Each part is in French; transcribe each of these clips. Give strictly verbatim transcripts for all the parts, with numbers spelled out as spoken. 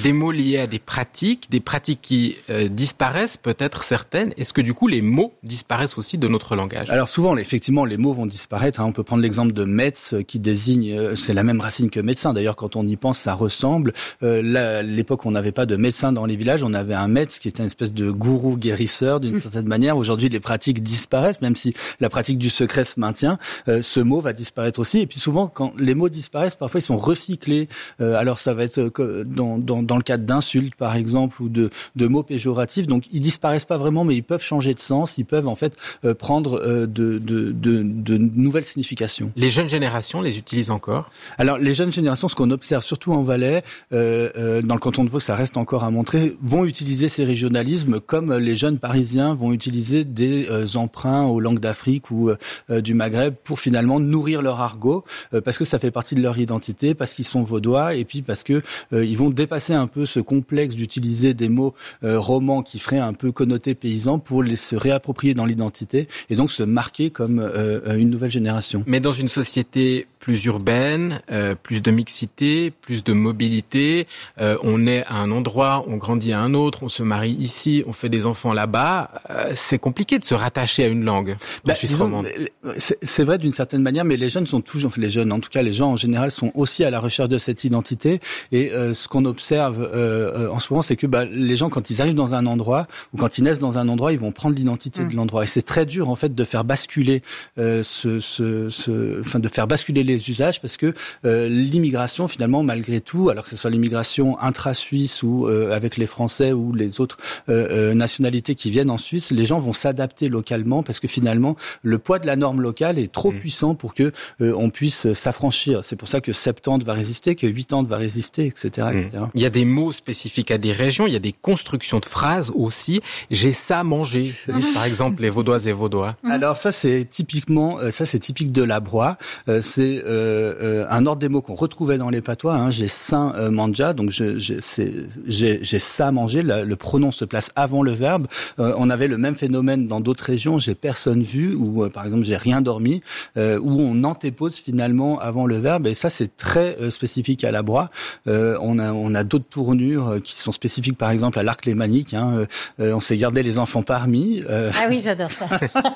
des mots liés à des pratiques, des pratiques qui euh, disparaissent, peut-être certaines. Est-ce que du coup les mots disparaissent aussi de notre langage ? Alors souvent, effectivement, les mots vont disparaître. Hein. On peut prendre l'exemple de Metz qui désigne, euh, c'est la même racine que médecin. D'ailleurs, quand on y pense, ça ressemble. Euh, là, à l'époque, on n'avait pas de médecin dans les villages. On avait un Metz qui était une espèce de gourou guérisseur d'une certaine manière. Aujourd'hui, les pratiques disparaissent, même si la pratique du secret se maintient. Euh, ce mot va disparaître aussi. Et puis souvent, quand les mots disparaissent, parfois ils sont recyclés. Euh, alors ça va être dans, dans, dans le cadre d'insultes, par exemple, ou de, de mots péjoratifs. Donc ils disparaissent pas vraiment, mais ils peuvent changer de sens. Ils peuvent en fait euh, prendre euh, de, de, de, de nouvelles significations. Les jeunes générations les utilisent encore ? Alors les jeunes générations, ce qu'on observe surtout en Valais, euh, euh, dans le canton de Vaud, ça reste encore à montrer, vont utiliser ces régionalismes comme les jeunes parisiens vont utiliser des euh, emprunts aux langues d'Afrique ou euh, du Maghreb pour finalement nourrir leur argot, euh, parce que ça fait partie de leur identité, parce qu'ils sont vaudois, et puis parce que euh, ils vont dépasser un peu ce complexe d'utiliser des mots euh, romans qui feraient un peu connotés paysans pour les se réapproprier dans l'identité et donc se marquer comme euh, une nouvelle génération. Mais dans une société plus urbaine, euh, plus de mixité, plus de mobilité, euh, on est à un endroit, on grandit à un autre, on se marie ici, on fait des enfants là-bas, euh, c'est compliqué de se rattacher à une langue bah, en Suisse disons, romande. C'est, c'est vrai d'une certaine manière, mais les jeunes sont toujours, enfin les jeunes, en tout cas les gens en général sont aussi à la recherche de cette identité. Et euh, ce qu'on observe euh, en ce moment, c'est que bah, les gens, quand ils arrivent dans un endroit ou quand ils naissent dans un endroit, ils vont prendre l'identité mmh. de l'endroit. Et c'est très dur en fait de faire basculer euh, ce, ce, ce, enfin de faire basculer les usages, parce que euh, l'immigration finalement, malgré tout, alors que ce soit l'immigration intra-suisse ou euh, avec les Français ou les autres euh, euh, nationalités qui viennent en Suisse, les gens vont s'adapter localement parce que finalement le poids de la norme locale est trop mmh. puissant pour que euh, on puisse s'affranchir. C'est pour ça que septante va résister, que quatre-vingts va résister, et cetera, et cetera. Il y a des mots spécifiques à des régions, il y a des constructions de phrases aussi. J'ai ça à manger, disent par exemple les Vaudoises et Vaudois. Alors ça c'est typiquement, ça c'est typique de la Broye. Euh, c'est euh, euh, un ordre des mots qu'on retrouvait dans les patois. Hein. J'ai sain euh, manja, donc je, je, c'est, j'ai, j'ai ça à manger. Le, le pronom se place avant le verbe. Euh, on avait le même phénomène dans d'autres régions. J'ai personne vu, ou euh, par exemple j'ai rien dormi, euh, où on antépose finalement avant le verbe. Et ça c'est très euh, spécifique à la Broye. Euh, on a on a d'autres tournures euh, qui sont spécifiques, par exemple à l'arc lémanique. Hein. Euh, on s'est gardé les enfants parmi. Euh, ah oui, j'adore ça.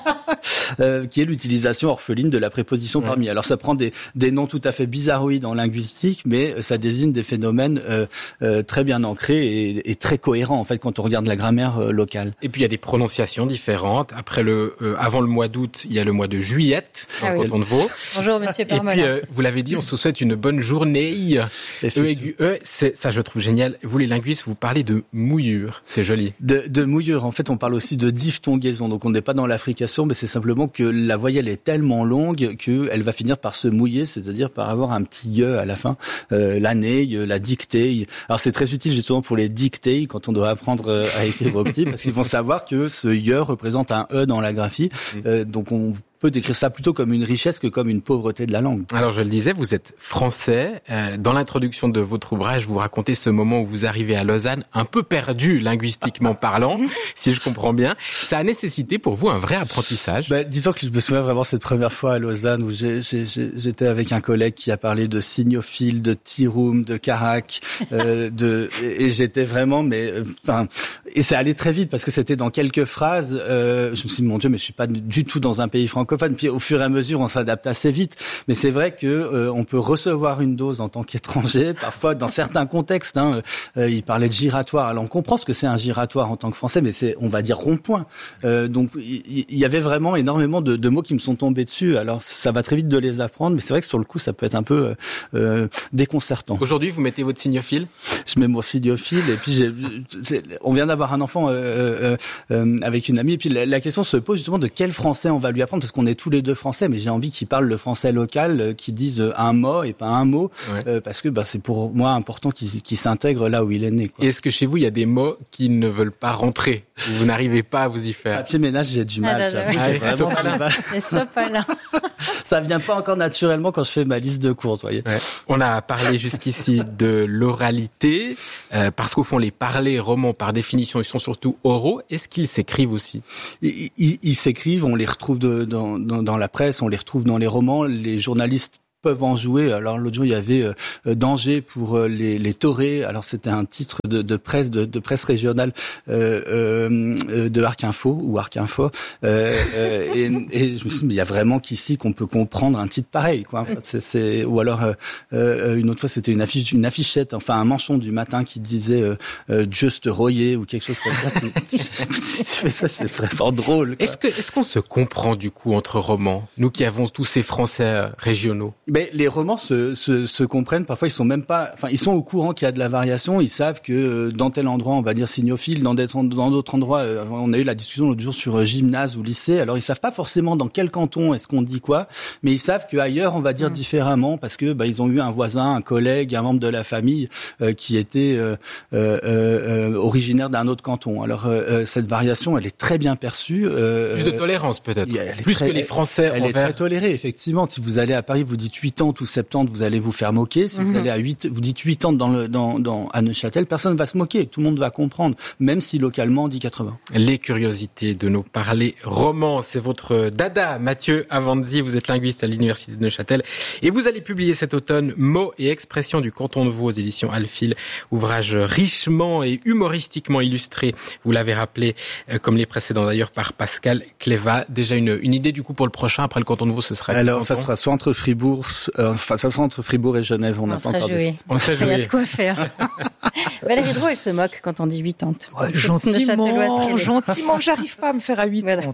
euh, qui est l'utilisation orpheline de la préposition ouais. parmi. Alors ça prend des des noms tout à fait bizarroïdes en linguistique, mais ça désigne des phénomènes euh, euh, très bien ancrés et, et très cohérents en fait quand on regarde la grammaire euh, locale. Et puis il y a des prononciations différentes. Après le euh, avant le mois d'août, il y a le mois de juillet dans ah le oui. canton de Vaud. Bonjour Monsieur Parmelin. Et puis euh, vous l'avez dit, on se souhaite une bonne journée. E aigu E, c'est ça je trouve génial. Vous les linguistes, vous parlez de mouillure, c'est joli. De, de mouillure, en fait, on parle aussi de diphtongaison. Donc on n'est pas dans la frication, mais c'est simplement que la voyelle est tellement longue qu'elle va finir par se mouiller, c'est-à-dire par avoir un petit ye à la fin. Euh, l'année, la dictée. Alors c'est très utile justement pour les dictées quand on doit apprendre à écrire aux petits, parce qu'ils vont savoir que ce ye représente un e dans la graphie. Euh, donc on peut décrire ça plutôt comme une richesse que comme une pauvreté de la langue. Alors je le disais, vous êtes français. Euh, dans l'introduction de votre ouvrage, vous racontez ce moment où vous arrivez à Lausanne, un peu perdu linguistiquement parlant, si je comprends bien. Ça a nécessité pour vous un vrai apprentissage. Ben, disons que je me souviens vraiment cette première fois à Lausanne où j'ai, j'ai, j'étais avec un collègue qui a parlé de signophile, de tiroum, de carac, euh, de et j'étais vraiment, mais enfin, et ça allait très vite parce que c'était dans quelques phrases. Euh, je me suis dit mon Dieu, mais je suis pas du tout dans un pays francophone. Puis au fur et à mesure, on s'adapte assez vite. Mais c'est vrai que euh, on peut recevoir une dose en tant qu'étranger. Parfois, dans certains contextes, hein, euh, il parlait de giratoire. Alors on comprend ce que c'est un giratoire en tant que Français, mais c'est, on va dire rond-point. Euh, donc il y, y avait vraiment énormément de, de mots qui me sont tombés dessus. Alors ça va très vite de les apprendre, mais c'est vrai que sur le coup, ça peut être un peu euh, déconcertant. Aujourd'hui, vous mettez votre signophile ? Je mets mon signophile et puis j'ai, c'est, on vient d'avoir un enfant euh, euh, euh, avec une amie. Et puis la, la question se pose justement de quel français on va lui apprendre, parce qu'on On est tous les deux français, mais j'ai envie qu'ils parlent le français local, euh, qu'ils disent un mot et pas un mot, ouais. euh, parce que bah, c'est pour moi important qu'ils, qu'ils s'intègrent là où il est né. Quoi. Et est-ce que chez vous, il y a des mots qui ne veulent pas rentrer ? Vous n'arrivez pas à vous y faire ? À pied ménage, j'ai du mal. Ah, j'avoue, j'ai vraiment du mal. Les sopalins. Ça vient pas encore naturellement quand je fais ma liste de courses, voyez. Ouais. On a parlé jusqu'ici de l'oralité, euh, parce qu'au fond, les parlers romans, par définition, ils sont surtout oraux. Est-ce qu'ils s'écrivent aussi ? Ils, ils, ils s'écrivent, on les retrouve de, dans, dans, dans la presse, on les retrouve dans les romans. Les journalistes peuvent en jouer. Alors l'autre jour il y avait euh, danger pour euh, les, les taurets. Alors c'était un titre de, de presse de, de presse régionale euh, euh, de Arc Info ou Arc Info. Euh, euh, et, et je me suis dit mais il y a vraiment qu'ici qu'on peut comprendre un titre pareil, quoi. Enfin, c'est, c'est ou alors euh, euh, une autre fois c'était une affiche, une affichette, enfin un manchon du matin qui disait euh, euh, Dieu te royer ou quelque chose comme ça. Ça c'est vraiment drôle, quoi. Est-ce que est-ce qu'on se comprend du coup entre romans, nous qui avons tous ces Français régionaux? Mais les romans se, se, se comprennent. Parfois, ils sont même pas. Enfin, ils sont au courant qu'il y a de la variation. Ils savent que dans tel endroit, on va dire signophile. Dans d'autres, dans d'autres endroits, on a eu la discussion l'autre jour sur gymnase ou lycée. Alors, ils savent pas forcément dans quel canton est-ce qu'on dit quoi, mais ils savent qu'ailleurs, on va dire mmh. différemment parce que bah, ils ont eu un voisin, un collègue, un membre de la famille euh, qui était euh, euh, euh, originaire d'un autre canton. Alors, euh, cette variation, elle est très bien perçue. Euh, Plus de tolérance peut-être. Plus très, que les Français. Elle, elle envers... est très tolérée, effectivement. Si vous allez à Paris, vous dites huit ans ou septante, vous allez vous faire moquer. Si mmh. vous allez à huit, vous dites huit ans dans le, dans, dans, à Neuchâtel, personne ne va se moquer. Tout le monde va comprendre, même si localement on dit quatre-vingts. Les curiosités de nos parlers romans, c'est votre dada. Mathieu Avanzi, vous êtes linguiste à l'Université de Neuchâtel et vous allez publier cet automne Mots et expressions du canton de Vaud aux éditions Alphil. Ouvrage richement et humoristiquement illustré, vous l'avez rappelé, comme les précédents d'ailleurs, par Pascal Cléva. Déjà une, une idée du coup pour le prochain, après le canton de Vaud, ce sera... Alors ça sera soit entre Fribourg, euh, enfin ça sera entre Fribourg et Genève, on n'a pas encore joué. On serait joué. Il y a de quoi faire. Valérie Drouot, elle se moque quand on dit huit ans. Ouais, gentiment, gentiment, j'arrive pas à me faire à huit voilà. ans.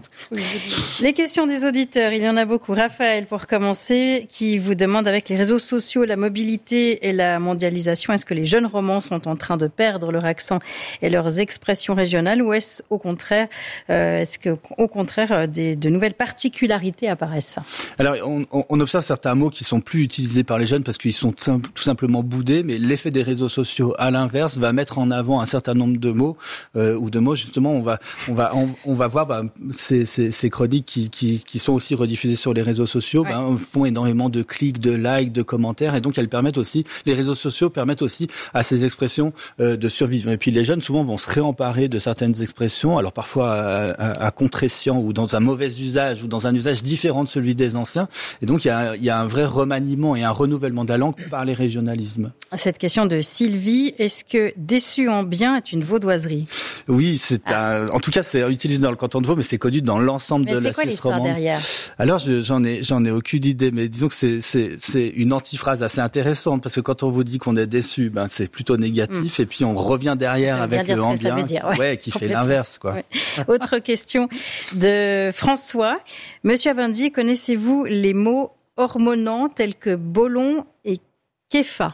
Les questions des auditeurs, il y en a beaucoup. Raphaël, pour commencer, qui vous demande avec les réseaux sociaux, la mobilité et la mondialisation, est-ce que les jeunes romans sont en train de perdre leur accent et leurs expressions régionales, ou est-ce au contraire, euh, est-ce que au contraire des, de nouvelles particularités apparaissent? Alors on, on observe certains mots qui sont plus utilisés par les jeunes parce qu'ils sont tout simplement boudés, mais l'effet des réseaux sociaux, à l'inverse, va mettre en avant un certain nombre de mots euh, ou de mots justement. On va on va on, on va voir bah, ces, ces, ces chroniques qui, qui qui sont aussi rediffusées sur les réseaux sociaux, ouais. bah, font énormément de clics, de likes, de commentaires, et donc elles permettent aussi, les réseaux sociaux permettent aussi à ces expressions euh, de survivre. Et puis les jeunes souvent vont se réemparer de certaines expressions, alors parfois à, à, à contre-escient ou dans un mauvais usage ou dans un usage différent de celui des anciens. Et donc il y a il y a un vrai remaniement et un renouvellement de la langue par les régionalismes. Cette question de Sylvie, est-ce que déçu en bien est une vaudoiserie? Oui, c'est un, en tout cas c'est utilisé dans le canton de Vaud, mais c'est connu dans l'ensemble mais de la Suisse romande. Mais c'est quoi l'histoire derrière? Alors je, j'en ai j'en ai aucune idée, mais disons que c'est c'est c'est une antiphrase assez intéressante parce que quand on vous dit qu'on est déçu, ben c'est plutôt négatif, mmh. et puis on revient derrière avec le en bien, ouais, ouais, qui fait l'inverse, quoi. Ouais. Autre question de François. Monsieur Avanzi, connaissez-vous les mots hormonants tels que bolon et kéfa?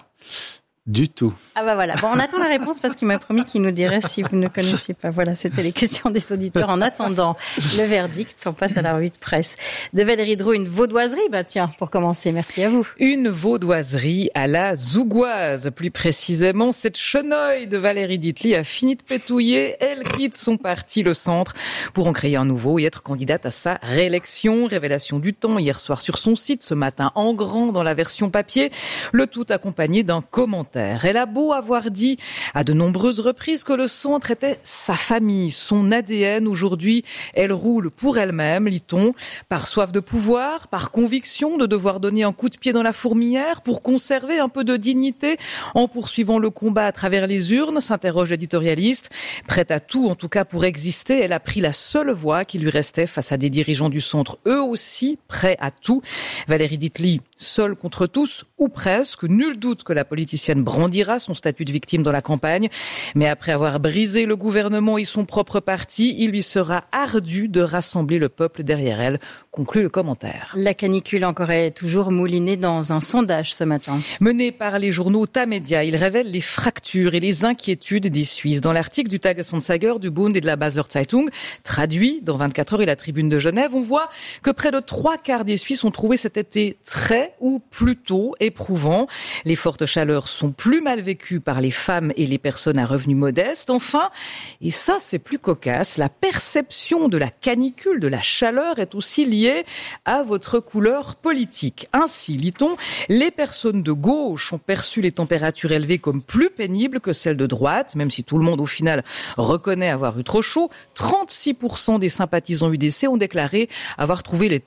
Du tout. Ah bah voilà. Bon, on attend la réponse parce qu'il m'a promis qu'il nous dirait si vous ne connaissiez pas. Voilà, c'était les questions des auditeurs. En attendant le verdict, on passe à la revue de presse de Valérie Drouot. Une vaudoiserie, bah tiens, pour commencer, merci à vous. Une vaudoiserie à la zougoise. Plus précisément, cette chenouille de Valérie Ditli a fini de pétouiller. Elle quitte son parti, le Centre, pour en créer un nouveau et être candidate à sa réélection. Révélation du Temps hier soir sur son site, ce matin en grand dans la version papier. Le tout accompagné d'un commentaire. Elle a beau avoir dit à de nombreuses reprises que le Centre était sa famille, son A D N. Aujourd'hui, elle roule pour elle-même, lit-on, par soif de pouvoir, par conviction de devoir donner un coup de pied dans la fourmilière pour conserver un peu de dignité en poursuivant le combat à travers les urnes, s'interroge l'éditorialiste. Prête à tout, en tout cas pour exister, elle a pris la seule voie qui lui restait face à des dirigeants du Centre, eux aussi prêts à tout. Valérie Ditli, seule contre tous, ou presque. Nul doute que la politicienne brandira son statut de victime dans la campagne. Mais après avoir brisé le gouvernement et son propre parti, il lui sera ardu de rassembler le peuple derrière elle, conclut le commentaire. La canicule encore est toujours moulinée dans un sondage ce matin. Mené par les journaux Tamedia, il révèle les fractures et les inquiétudes des Suisses. Dans l'article du Tagesanzeiger, du Bund et de la Basler Zeitung, traduit dans vingt-quatre heures et la Tribune de Genève, on voit que près de trois quarts des Suisses ont trouvé cet été très ou plutôt éprouvant. Les fortes chaleurs sont plus mal vécues par les femmes et les personnes à revenus modestes. Enfin, et ça c'est plus cocasse, la perception de la canicule, de la chaleur est aussi liée à votre couleur politique. Ainsi, lit-on, les personnes de gauche ont perçu les températures élevées comme plus pénibles que celles de droite, même si tout le monde au final reconnaît avoir eu trop chaud. trente-six pour cent des sympathisants U D C ont déclaré avoir trouvé l'été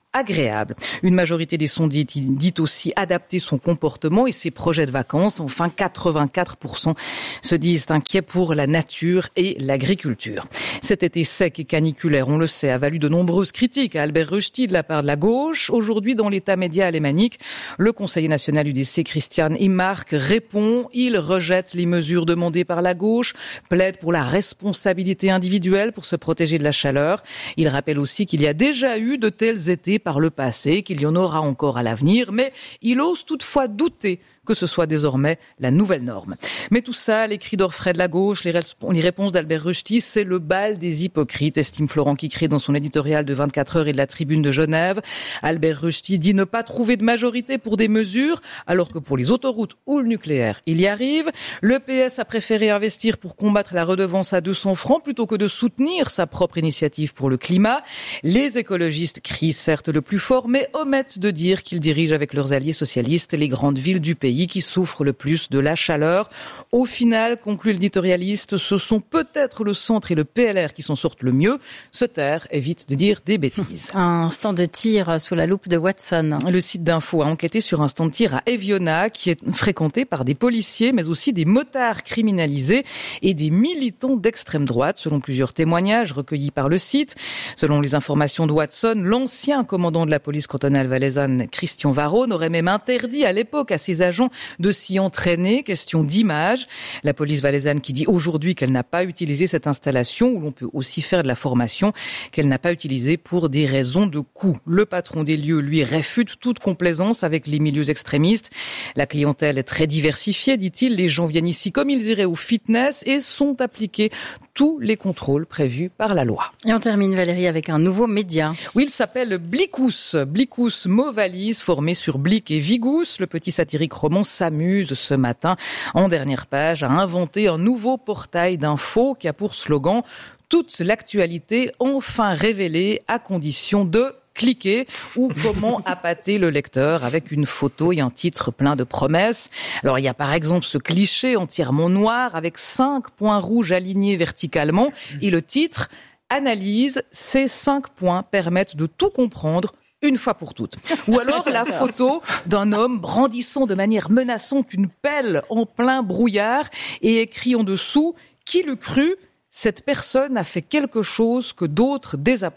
agréable. Une majorité des sondés dit aussi adapter son comportement et ses projets de vacances. Enfin, quatre-vingt-quatre pour cent se disent inquiets pour la nature et l'agriculture. Cet été sec et caniculaire, on le sait, a valu de nombreuses critiques à Albert Rösti de la part de la gauche. Aujourd'hui, dans l'État média alémanique, le conseiller national U D C, Christian Immark, répond. Il rejette les mesures demandées par la gauche, plaide pour la responsabilité individuelle pour se protéger de la chaleur. Il rappelle aussi qu'il y a déjà eu de tels étés par le passé, qu'il y en aura encore à l'avenir, mais il ose toutefois douter que ce soit désormais la nouvelle norme. Mais tout ça, les cris d'orfraie de la gauche, les, resp- les réponses d'Albert Rösti, c'est le bal des hypocrites, estime Florent Quicré dans son éditorial de vingt-quatre heures et de la Tribune de Genève. Albert Rösti dit ne pas trouver de majorité pour des mesures, alors que pour les autoroutes ou le nucléaire, il y arrive. Le P S a préféré investir pour combattre la redevance à deux cents francs plutôt que de soutenir sa propre initiative pour le climat. Les écologistes crient certes le plus fort, mais omettent de dire qu'ils dirigent avec leurs alliés socialistes les grandes villes du pays qui souffrent le plus de la chaleur. Au final, conclut l'éditorialiste, ce sont peut-être le centre et le P L R qui s'en sortent le mieux. Se taire évite de dire des bêtises. Un stand de tir sous la loupe de Watson. Le site d'info a enquêté sur un stand de tir à Eviona qui est fréquenté par des policiers mais aussi des motards criminalisés et des militants d'extrême droite, selon plusieurs témoignages recueillis par le site. Selon les informations de Watson, l'ancien commandant de la police cantonale valaisanne, Christian Varone, aurait même interdit à l'époque à ses agents de s'y entraîner. Question d'image. La police valaisanne qui dit aujourd'hui qu'elle n'a pas utilisé cette installation, où l'on peut aussi faire de la formation, qu'elle n'a pas utilisé pour des raisons de coût. Le patron des lieux, lui, réfute toute complaisance avec les milieux extrémistes. La clientèle est très diversifiée, dit-il. Les gens viennent ici comme ils iraient au fitness et sont appliqués tous les contrôles prévus par la loi. Et on termine, Valérie, avec un nouveau média. Oui, il s'appelle Blicous. Blicous mot valise, formé sur Blic et Vigous. Le petit satirique roman s'amuse ce matin, en dernière page, à inventer un nouveau portail d'infos qui a pour slogan « Toute l'actualité enfin révélée à condition de... » cliquer ou comment appâter le lecteur avec une photo et un titre plein de promesses. Alors il y a par exemple ce cliché entièrement noir avec cinq points rouges alignés verticalement et le titre « Analyse, ces cinq points permettent de tout comprendre ». Une fois pour toutes. Ou alors la photo d'un homme brandissant de manière menaçante une pelle en plein brouillard et écrit en dessous « Qui l'eût cru ? Cette personne a fait quelque chose que d'autres désapprouvent. »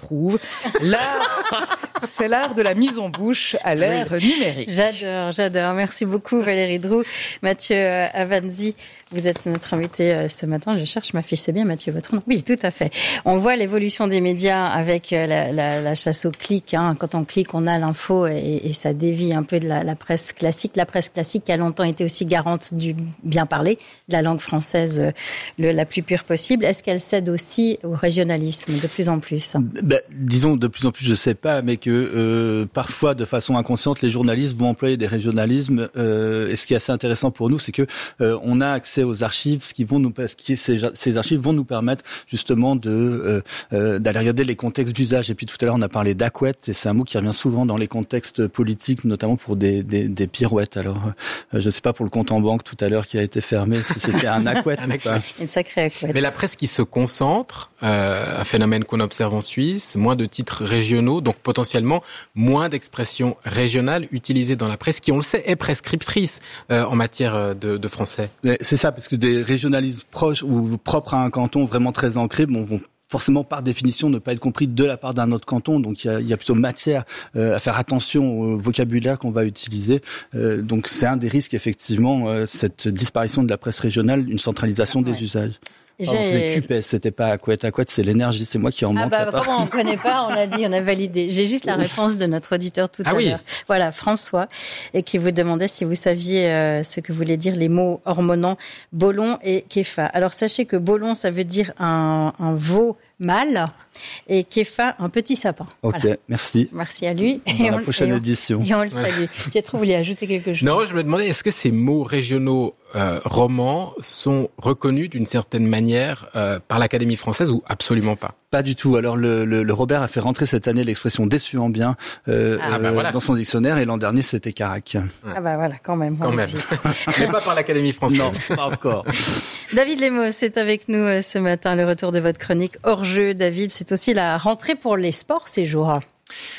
L'art, c'est l'art de la mise en bouche à l'ère oui. numérique. J'adore, j'adore. Merci beaucoup Valérie Droux. Mathieu Avanzi, vous êtes notre invité ce matin. Je cherche ma fiche, c'est bien Mathieu, votre nom. Oui, tout à fait. On voit l'évolution des médias avec la, la, la chasse au clic. Hein. Quand on clique, on a l'info et, et ça dévie un peu de la, la presse classique. La presse classique qui a longtemps été aussi garante du bien parler, de la langue française le, la plus pure possible. Est-ce qu'elle cède aussi au régionalisme de plus en plus? Ben, disons de plus en plus, je sais pas, mais que euh, parfois, de façon inconsciente, les journalistes vont employer des régionalismes. Euh, et ce qui est assez intéressant pour nous, c'est que euh, on a accès aux archives, ce qui vont nous, ce qui ces, ces archives vont nous permettre justement de euh, euh, d'aller regarder les contextes d'usage. Et puis tout à l'heure, on a parlé d'acouette, et c'est un mot qui revient souvent dans les contextes politiques, notamment pour des des, des pirouettes. Alors, euh, je sais pas pour le compte en banque tout à l'heure qui a été fermé, si c'était un acouette ou pas. Une sacrée acouette. Mais la presse qui se concentre, euh, un phénomène qu'on observe en Suisse, moins de titres régionaux, donc potentiellement moins d'expressions régionales utilisées dans la presse, qui, on le sait, est prescriptrice euh, en matière de, de français. C'est ça, parce que des régionalismes proches ou propres à un canton vraiment très ancrés, bon, vont forcément par définition ne pas être compris de la part d'un autre canton, donc il y a, il y a plutôt matière euh, à faire attention au vocabulaire qu'on va utiliser. Euh, donc c'est un des risques effectivement, euh, cette disparition de la presse régionale, une centralisation des ouais. usages. Pardon, c'est Q P S, c'était pas Acouette. Acouette, c'est l'énergie, c'est moi qui en manque. Ah bah, comment on connaît pas, on l'a dit, on a validé. J'ai juste la réponse de notre auditeur tout ah à oui. l'heure. Voilà, François, et qui vous demandait si vous saviez euh, ce que voulaient dire les mots hormonants bolon et kéfa. Alors sachez que bolon, ça veut dire un, un veau mâle, et kéfa, un petit sapin. Ok, voilà. Merci. Merci à lui. Dans et la on, prochaine et on, édition. Et on le salue. Pietro, vous voulez ajouter quelque chose? Non, je me demandais, est-ce que ces mots régionaux euh, romans sont reconnus d'une certaine manière euh, par l'Académie française ou absolument pas? Pas du tout. Alors le, le, le Robert a fait rentrer cette année l'expression déçu en bien euh, ah, bah voilà. dans son dictionnaire, et l'an dernier c'était carac. Ah bah voilà, quand même. Quand même. Mais pas par l'Académie française. Non, pas encore. David Lemos est avec nous ce matin, le retour de votre chronique hors jeu. David, c'est aussi la rentrée pour les sports ces jours.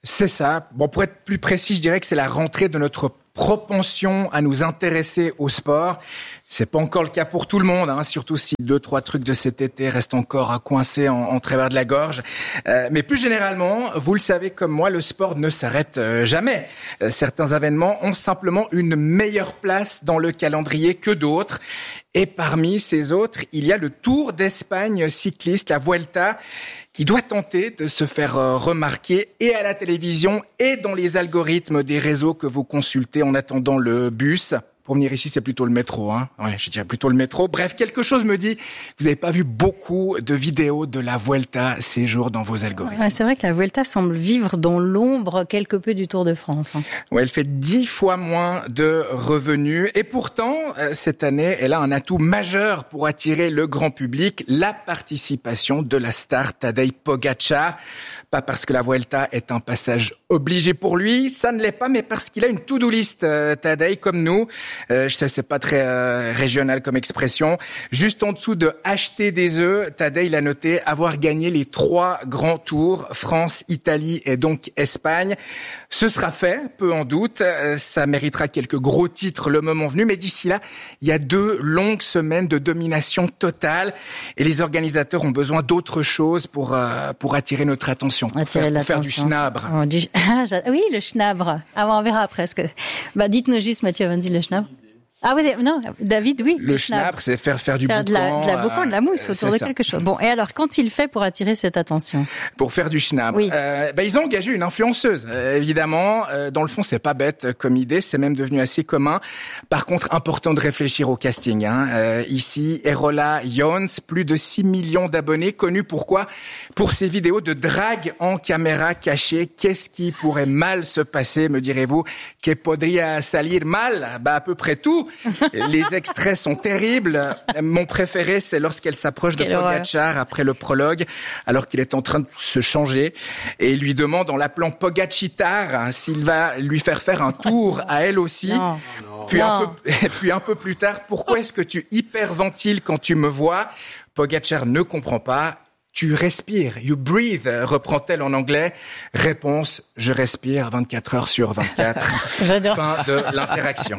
C'est ça. Bon, pour être plus précis, je dirais que c'est la rentrée de notre propension à nous intéresser au sport. C'est pas encore le cas pour tout le monde, hein, surtout si deux, trois trucs de cet été restent encore à coincer en, en travers de la gorge. Euh, mais plus généralement, vous le savez comme moi, le sport ne s'arrête euh, jamais. Euh, certains événements ont simplement une meilleure place dans le calendrier que d'autres. Et parmi ces autres, il y a le Tour d'Espagne cycliste, la Vuelta, qui doit tenter de se faire euh, remarquer et à la télévision et dans les algorithmes des réseaux que vous consultez en attendant le bus. Pour venir ici, c'est plutôt le métro, hein. Ouais, je dirais plutôt le métro. Bref, quelque chose me dit, vous n'avez pas vu beaucoup de vidéos de la Vuelta ces jours dans vos algorithmes. Ouais, c'est vrai que la Vuelta semble vivre dans l'ombre quelque peu du Tour de France. Hein. Ouais, elle fait dix fois moins de revenus. Et pourtant, cette année, elle a un atout majeur pour attirer le grand public, la participation de la star Tadej Pogačar. Pas parce que la Vuelta est un passage obligé pour lui, ça ne l'est pas, mais parce qu'il a une to-do list, euh, Tadej, comme nous. Euh, je sais, c'est pas très euh, régional comme expression. Juste en dessous de acheter des œufs, Tadej, il a noté avoir gagné les trois grands tours, France, Italie et donc Espagne. Ce sera fait, peu en doute. Euh, ça méritera quelques gros titres le moment venu, mais d'ici là, il y a deux longues semaines de domination totale et les organisateurs ont besoin d'autre chose pour euh, pour attirer notre attention. Attirer pour faire, pour faire du schnabre. Oh, du... ah, oui, le schnabre. Ah, on verra presque. Bah, dites-nous juste, Mathieu Avanzi, le schnabre. Ah oui, non, David, oui. Le schnabre, c'est faire faire du faire boucan. De la, de la boucan, de la mousse autour de quelque chose. Bon, et alors, quand il fait pour attirer cette attention? Pour faire du schnabre. Oui. Euh, bah, ils ont engagé une influenceuse, euh, évidemment. Euh, dans le fond, c'est pas bête comme idée, c'est même devenu assez commun. Par contre, important de réfléchir au casting. Hein. Euh, ici, Erola Jones, plus de six millions d'abonnés, connu pourquoi? Pour ses vidéos de drague en caméra cachée. Qu'est-ce qui pourrait mal se passer, me direz-vous? Que podría salir mal? Bah, à peu près tout. Les extraits sont terribles. Mon préféré, c'est lorsqu'elle s'approche de Pogačar après le prologue, alors qu'il est en train de se changer, et lui demande en l'appelant Pogačitar s'il va lui faire faire un tour à elle aussi. Non. Puis, non. Un peu, puis un peu plus tard, pourquoi est-ce que tu hyperventiles quand tu me vois? Pogačar ne comprend pas. Tu respires, you breathe, reprend-elle en anglais. Réponse, je respire vingt-quatre heures sur vingt-quatre. J'adore. Fin de l'interaction.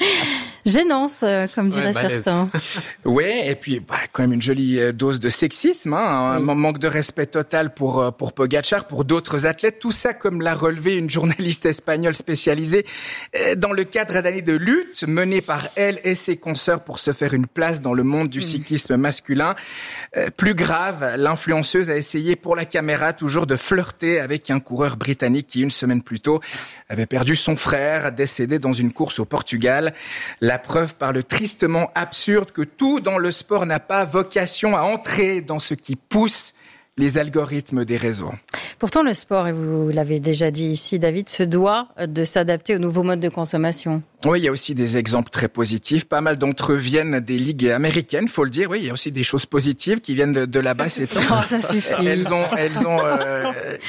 Gênance, comme diraient ouais, certains. Oui, et puis bah, quand même une jolie dose de sexisme, hein, un oui. manque de respect total pour pour Pogačar, pour d'autres athlètes. Tout ça, comme l'a relevé une journaliste espagnole spécialisée dans le cadre d'années de lutte menée par elle et ses consoeurs pour se faire une place dans le monde du cyclisme masculin. Plus grave, l'influenceuse a essayé pour la caméra toujours de flirter avec un coureur britannique qui, une semaine plus tôt, avait perdu son frère, décédé dans une course au Portugal. La preuve par le tristement absurde que tout dans le sport n'a pas vocation à entrer dans ce qui pousse les algorithmes des réseaux. Pourtant, le sport, et vous l'avez déjà dit ici, David, se doit de s'adapter aux nouveaux modes de consommation. Oui, il y a aussi des exemples très positifs. Pas mal d'entre eux viennent des ligues américaines, faut le dire. Oui, il y a aussi des choses positives qui viennent de, de là-bas. C'est tout. Oh, ça suffit. Elles ont, elles ont, euh,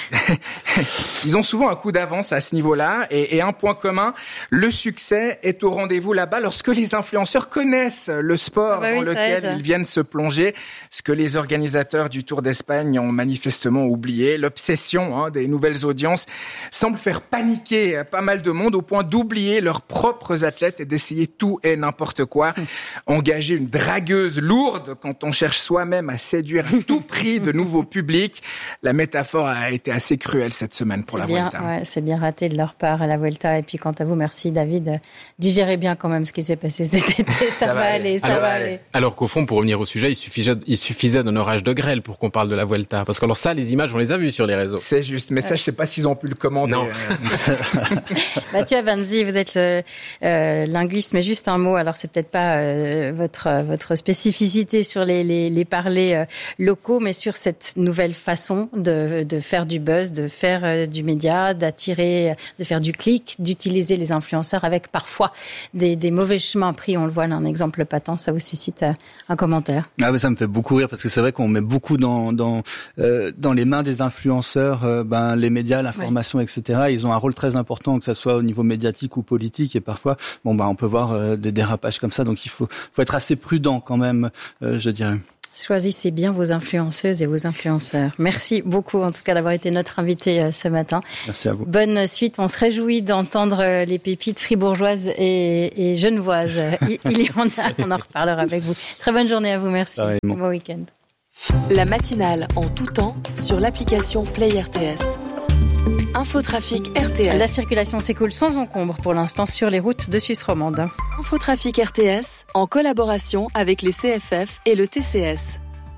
ils ont souvent un coup d'avance à ce niveau-là. Et, et un point commun, le succès est au rendez-vous là-bas lorsque les influenceurs connaissent le sport ah bah oui, dans lequel ils viennent se plonger. Ce que les organisateurs du Tour d'Espagne ont manifestement oublié. L'obsession hein, des nouvelles audiences semble faire paniquer pas mal de monde au point d'oublier leur propre athlètes et d'essayer tout et n'importe quoi. Engager une dragueuse lourde quand on cherche soi-même à séduire à tout prix de nouveaux publics. La métaphore a été assez cruelle cette semaine pour c'est la bien, Vuelta. Ouais, c'est bien raté de leur part à la Vuelta. Et puis quant à vous, merci David. Digérez bien quand même ce qui s'est passé cet été. Ça, ça va aller, aller ça alors, va aller. Alors qu'au fond, pour revenir au sujet, il suffisait, il suffisait d'un orage de grêle pour qu'on parle de la Vuelta. Parce que alors ça, les images, on les a vues sur les réseaux. C'est juste. Mais ça, je sais pas s'ils ont pu le commander. Non. Mathieu Avanzi, vous êtes le Euh, linguiste, mais juste un mot. Alors c'est peut-être pas euh, votre votre spécificité sur les les, les parlers euh, locaux, mais sur cette nouvelle façon de de faire du buzz, de faire euh, du média, d'attirer, de faire du clic, d'utiliser les influenceurs avec parfois des des mauvais chemins pris. On le voit là, un exemple patent. Ça vous suscite euh, un commentaire? Ah ben ça me fait beaucoup rire parce que c'est vrai qu'on met beaucoup dans dans euh, dans les mains des influenceurs, euh, ben les médias, l'information, ouais. et cetera. Ils ont un rôle très important, que ça soit au niveau médiatique ou politique, et parfois bon ben on peut voir euh, des dérapages comme ça, donc il faut faut être assez prudent quand même, euh, je dirais. Choisissez bien vos influenceuses et vos influenceurs. Merci beaucoup en tout cas d'avoir été notre invité ce matin. Merci à vous. Bonne suite. On se réjouit d'entendre les pépites fribourgeoises et, et genevoises. Il, il y en a, on en reparlera avec vous. Très bonne journée à vous. Merci. Bon week-end. La matinale en tout temps sur l'application Play R T S. Infotrafic R T S. La circulation s'écoule sans encombre pour l'instant sur les routes de Suisse romande. Infotrafic R T S en collaboration avec les C F F et le T C S.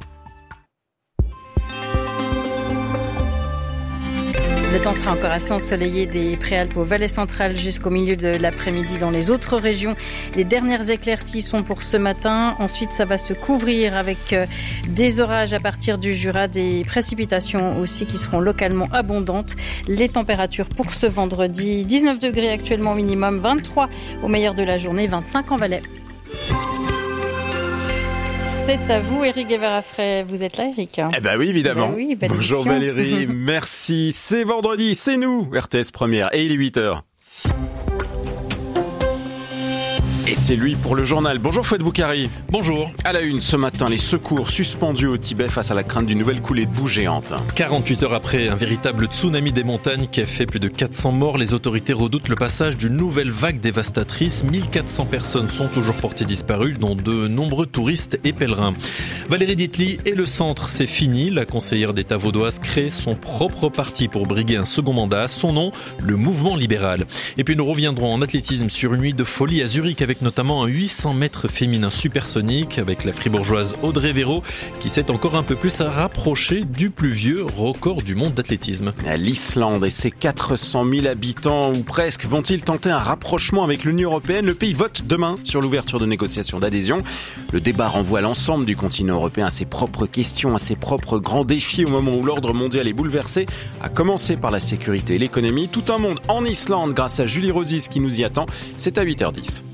Le temps sera encore assez ensoleillé des Préalpes au Valais central jusqu'au milieu de l'après-midi dans les autres régions. Les dernières éclaircies sont pour ce matin. Ensuite, ça va se couvrir avec des orages à partir du Jura, des précipitations aussi qui seront localement abondantes. Les températures pour ce vendredi, dix-neuf degrés actuellement minimum, vingt-trois au meilleur de la journée, vingt-cinq en Valais. C'est à vous, Éric Guévarafray. Vous êtes là, Éric? Eh ben oui, évidemment. Ben oui, bonjour émission. Valérie, merci. C'est vendredi, c'est nous, R T S Première, et il est huit heures. Et c'est lui pour le journal. Bonjour Fouad Boukari. Bonjour. À la une, ce matin, les secours suspendus au Tibet face à la crainte d'une nouvelle coulée de boue géante. quarante-huit heures après un véritable tsunami des montagnes qui a fait plus de quatre cents morts, les autorités redoutent le passage d'une nouvelle vague dévastatrice. mille quatre cents personnes sont toujours portées disparues, dont de nombreux touristes et pèlerins. Valérie Ditli et le centre, c'est fini. La conseillère d'État vaudoise crée son propre parti pour briguer un second mandat. Son nom, le Mouvement libéral. Et puis nous reviendrons en athlétisme sur une nuit de folie à Zurich avec notamment un huit cents mètres féminin supersonique avec la fribourgeoise Audrey Véro qui s'est encore un peu plus rapprochée du plus vieux record du monde d'athlétisme. L'Islande et ses quatre cent mille habitants, ou presque, vont-ils tenter un rapprochement avec l'Union européenne? Le pays vote demain sur l'ouverture de négociations d'adhésion. Le débat renvoie l'ensemble du continent européen à ses propres questions, à ses propres grands défis au moment où l'ordre mondial est bouleversé, à commencer par la sécurité et l'économie. Tout un monde en Islande grâce à Julie Rosis qui nous y attend. C'est à huit heures dix.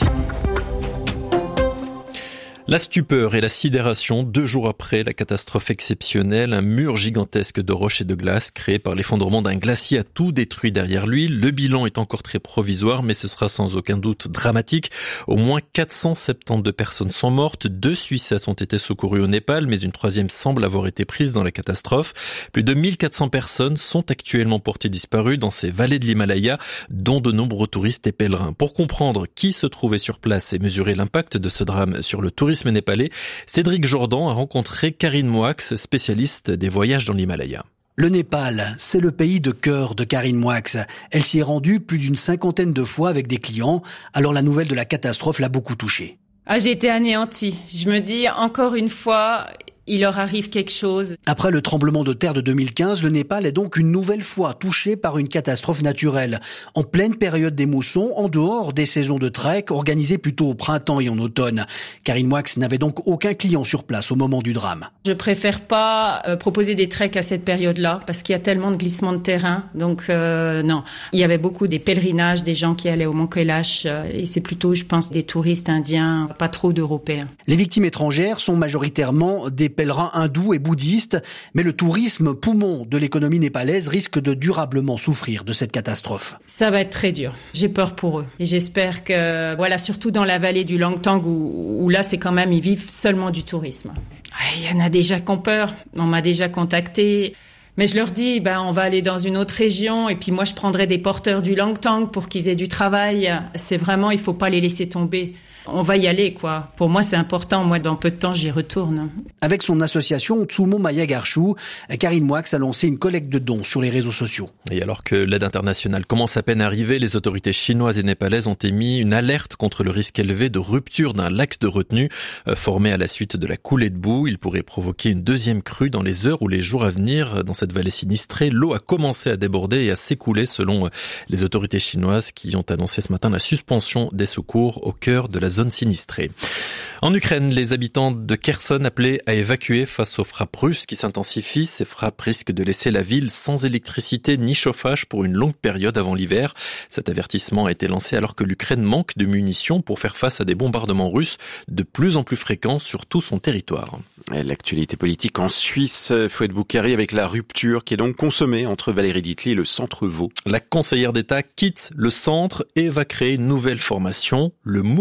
La stupeur et la sidération, deux jours après la catastrophe exceptionnelle, un mur gigantesque de roches et de glace créé par l'effondrement d'un glacier a tout détruit derrière lui. Le bilan est encore très provisoire, mais ce sera sans aucun doute dramatique. Au moins quatre cent soixante-douze personnes sont mortes, deux Suissesses ont été secourues au Népal, mais une troisième semble avoir été prise dans la catastrophe. Plus de mille quatre cents personnes sont actuellement portées disparues dans ces vallées de l'Himalaya, dont de nombreux touristes et pèlerins. Pour comprendre qui se trouvait sur place et mesurer l'impact de ce drame sur le tourisme népalais, Cédric Jordan a rencontré Karine Moix, spécialiste des voyages dans l'Himalaya. Le Népal, c'est le pays de cœur de Karine Moix. Elle s'y est rendue plus d'une cinquantaine de fois avec des clients, alors la nouvelle de la catastrophe l'a beaucoup touchée. Ah, j'ai été anéantie. Je me dis, encore une fois, il leur arrive quelque chose. Après le tremblement de terre de deux mille quinze, le Népal est donc une nouvelle fois touché par une catastrophe naturelle. En pleine période des moussons, en dehors des saisons de trek, organisées plutôt au printemps et en automne. Karine Moix n'avait donc aucun client sur place au moment du drame. Je préfère pas euh, proposer des treks à cette période-là, parce qu'il y a tellement de glissements de terrain. Donc euh, non, il y avait beaucoup des pèlerinages, des gens qui allaient au Mont Kailash, euh, et c'est plutôt, je pense, des touristes indiens, pas trop d'Européens. Les victimes étrangères sont majoritairement des pèlerins hindous et bouddhistes, mais le tourisme, poumon de l'économie népalaise, risque de durablement souffrir de cette catastrophe. Ça va être très dur. J'ai peur pour eux. Et j'espère que, voilà, surtout dans la vallée du Langtang, où, où là, c'est quand même, ils vivent seulement du tourisme. Il y en a déjà qui ont peur. On m'a déjà contacté. Mais je leur dis, ben, on va aller dans une autre région, et puis moi, je prendrai des porteurs du Langtang pour qu'ils aient du travail. C'est vraiment, il faut pas les laisser tomber. On va y aller, quoi. Pour moi, c'est important. Moi, dans peu de temps, j'y retourne. Avec son association Tsumo Maya Garshu, Karine Moix a lancé une collecte de dons sur les réseaux sociaux. Et alors que l'aide internationale commence à peine à arriver, les autorités chinoises et népalaises ont émis une alerte contre le risque élevé de rupture d'un lac de retenue formé à la suite de la coulée de boue. Il pourrait provoquer une deuxième crue dans les heures ou les jours à venir. Dans cette vallée sinistrée, l'eau a commencé à déborder et à s'écouler selon les autorités chinoises qui ont annoncé ce matin la suspension des secours au cœur de la zone sinistrée. En Ukraine, les habitants de Kherson appelés à évacuer face aux frappes russes qui s'intensifient. Ces frappes risquent de laisser la ville sans électricité ni chauffage pour une longue période avant l'hiver. Cet avertissement a été lancé alors que l'Ukraine manque de munitions pour faire face à des bombardements russes de plus en plus fréquents sur tout son territoire. Et l'actualité politique en Suisse, Fouad Boukari, avec la rupture qui est donc consommée entre Valérie Ditli et le Centre Vaud. La conseillère d'État quitte le centre et va créer une nouvelle formation, le Mouvement libéral.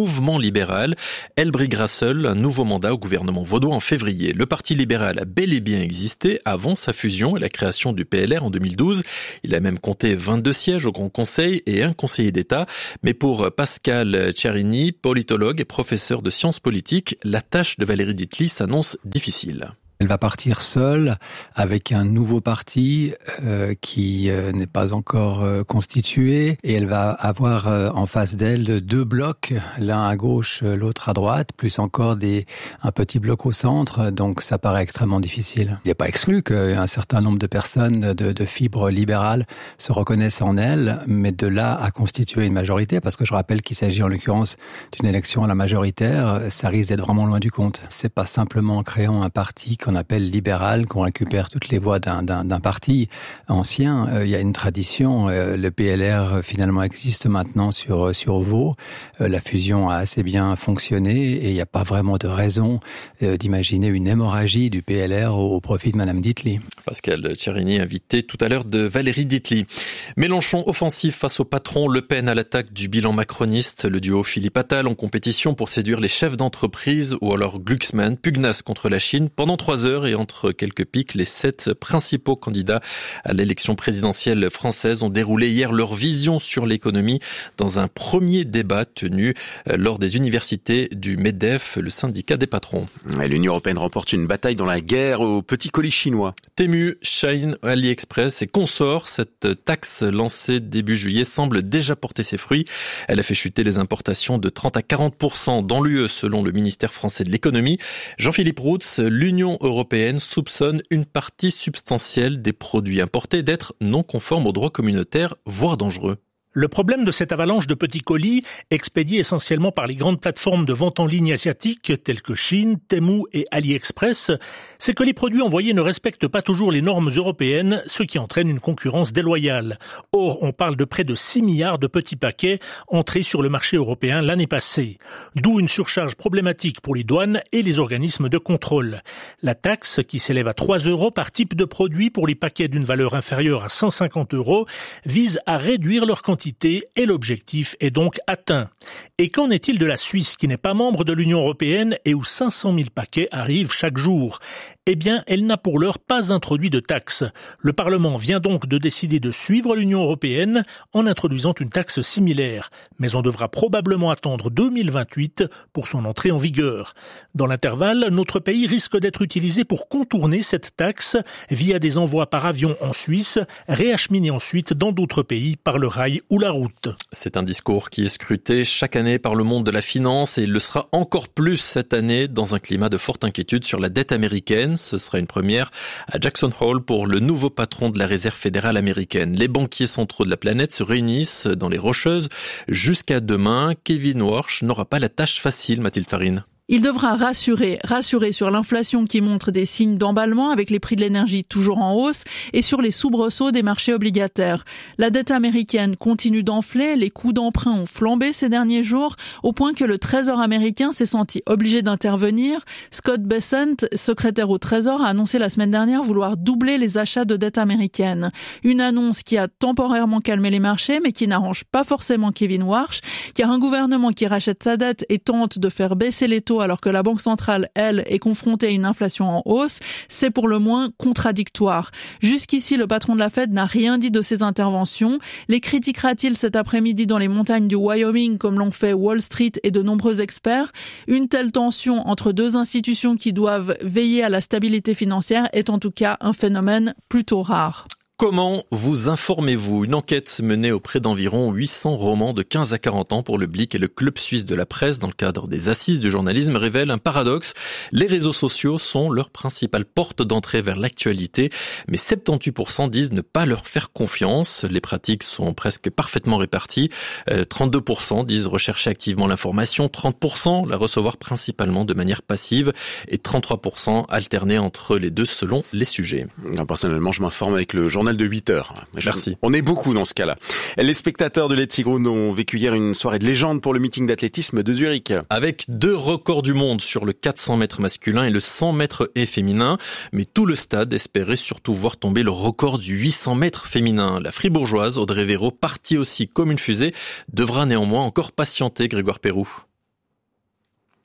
libéral. Elle briguera seule un nouveau mandat au gouvernement vaudois en février. Le Parti libéral a bel et bien existé avant sa fusion et la création du P L R en deux mille douze. Il a même compté vingt-deux sièges au Grand Conseil et un conseiller d'État. Mais pour Pascal Tcherini, politologue et professeur de sciences politiques, la tâche de Valérie Ditely s'annonce difficile. Elle va partir seule avec un nouveau parti euh, qui euh, n'est pas encore euh, constitué et elle va avoir euh, en face d'elle deux blocs, l'un à gauche, l'autre à droite, plus encore des un petit bloc au centre. Donc ça paraît extrêmement difficile. Il n'est pas exclu qu'un certain nombre de personnes de, de fibres libérales se reconnaissent en elle, mais de là à constituer une majorité, parce que je rappelle qu'il s'agit en l'occurrence d'une élection à la majoritaire, ça risque d'être vraiment loin du compte. C'est pas simplement en créant un parti qu'on appelle libéral, qu'on récupère toutes les voix d'un, d'un, d'un parti ancien. Euh, il y a une tradition. Euh, le P L R finalement existe maintenant sur sur Vaud. Euh, la fusion a assez bien fonctionné et il n'y a pas vraiment de raison euh, d'imaginer une hémorragie du P L R au, au profit de Madame Ditely. Pascal Tcherini, invité tout à l'heure de Valérie Ditely. Mélenchon offensif face au patron, Le Pen à l'attaque du bilan macroniste. Le duo Philippe Attal en compétition pour séduire les chefs d'entreprise ou alors Glucksmann, pugnace contre la Chine pendant trois heures et entre quelques pics, les sept principaux candidats à l'élection présidentielle française ont déroulé hier leur vision sur l'économie dans un premier débat tenu lors des universités du MEDEF, le syndicat des patrons. L'Union européenne remporte une bataille dans la guerre aux petits colis chinois. Temu, Shein, AliExpress et consorts, cette taxe lancée début juillet semble déjà porter ses fruits. Elle a fait chuter les importations de trente à quarante pour cent dans l'U E selon le ministère français de l'économie. Jean-Philippe Routz, l'Union européenne soupçonne une partie substantielle des produits importés d'être non conformes au droit communautaire, voire dangereux. Le problème de cette avalanche de petits colis, expédiés essentiellement par les grandes plateformes de vente en ligne asiatiques telles que Chine, Temu et AliExpress, c'est que les produits envoyés ne respectent pas toujours les normes européennes, ce qui entraîne une concurrence déloyale. Or, on parle de près de six milliards de petits paquets entrés sur le marché européen l'année passée. D'où une surcharge problématique pour les douanes et les organismes de contrôle. La taxe, qui s'élève à trois euros par type de produit pour les paquets d'une valeur inférieure à cent cinquante euros, vise à réduire leur quantité et l'objectif est donc atteint. Et qu'en est-il de la Suisse qui n'est pas membre de l'Union européenne et où cinq cent mille paquets arrivent chaque jour ? Eh bien, elle n'a pour l'heure pas introduit de taxe. Le Parlement vient donc de décider de suivre l'Union européenne en introduisant une taxe similaire. Mais on devra probablement attendre deux mille vingt-huit pour son entrée en vigueur. Dans l'intervalle, notre pays risque d'être utilisé pour contourner cette taxe via des envois par avion en Suisse, réacheminés ensuite dans d'autres pays par le rail ou la route. C'est un discours qui est scruté chaque année par le monde de la finance et il le sera encore plus cette année dans un climat de forte inquiétude sur la dette américaine. Ce sera une première à Jackson Hole pour le nouveau patron de la Réserve fédérale américaine. Les banquiers centraux de la planète se réunissent dans les Rocheuses jusqu'à demain. Kevin Warsh n'aura pas la tâche facile, Mathilde Farine. Il devra rassurer, rassurer sur l'inflation qui montre des signes d'emballement avec les prix de l'énergie toujours en hausse et sur les soubresauts des marchés obligataires. La dette américaine continue d'enfler, les coûts d'emprunt ont flambé ces derniers jours au point que le Trésor américain s'est senti obligé d'intervenir. Scott Bessent, secrétaire au Trésor, a annoncé la semaine dernière vouloir doubler les achats de dette américaine. Une annonce qui a temporairement calmé les marchés mais qui n'arrange pas forcément Kevin Warsh car un gouvernement qui rachète sa dette et tente de faire baisser les taux alors que la Banque centrale, elle, est confrontée à une inflation en hausse, c'est pour le moins contradictoire. Jusqu'ici, le patron de la Fed n'a rien dit de ces interventions. Les critiquera-t-il cet après-midi dans les montagnes du Wyoming, comme l'ont fait Wall Street et de nombreux experts ? Une telle tension entre deux institutions qui doivent veiller à la stabilité financière est en tout cas un phénomène plutôt rare. Comment vous informez-vous ? Une enquête menée auprès d'environ huit cents romans de quinze à quarante ans pour le Blick et le Club suisse de la presse dans le cadre des assises du journalisme révèle un paradoxe. Les réseaux sociaux sont leur principale porte d'entrée vers l'actualité, mais soixante-dix-huit pour cent disent ne pas leur faire confiance. Les pratiques sont presque parfaitement réparties. Euh, trente-deux pour cent disent rechercher activement l'information, trente pour cent la recevoir principalement de manière passive et trente-trois pour cent alterner entre les deux selon les sujets. Personnellement, je m'informe avec le journal de huit heures. Merci. On est beaucoup dans ce cas-là. Les spectateurs de Let's Go ont vécu hier une soirée de légende pour le meeting d'athlétisme de Zurich. Avec deux records du monde sur le quatre cents mètres masculin et le cent mètres et féminin. Mais tout le stade espérait surtout voir tomber le record du huit cents mètres féminin. La fribourgeoise Audrey Véro, partie aussi comme une fusée, devra néanmoins encore patienter, Grégoire Pérou.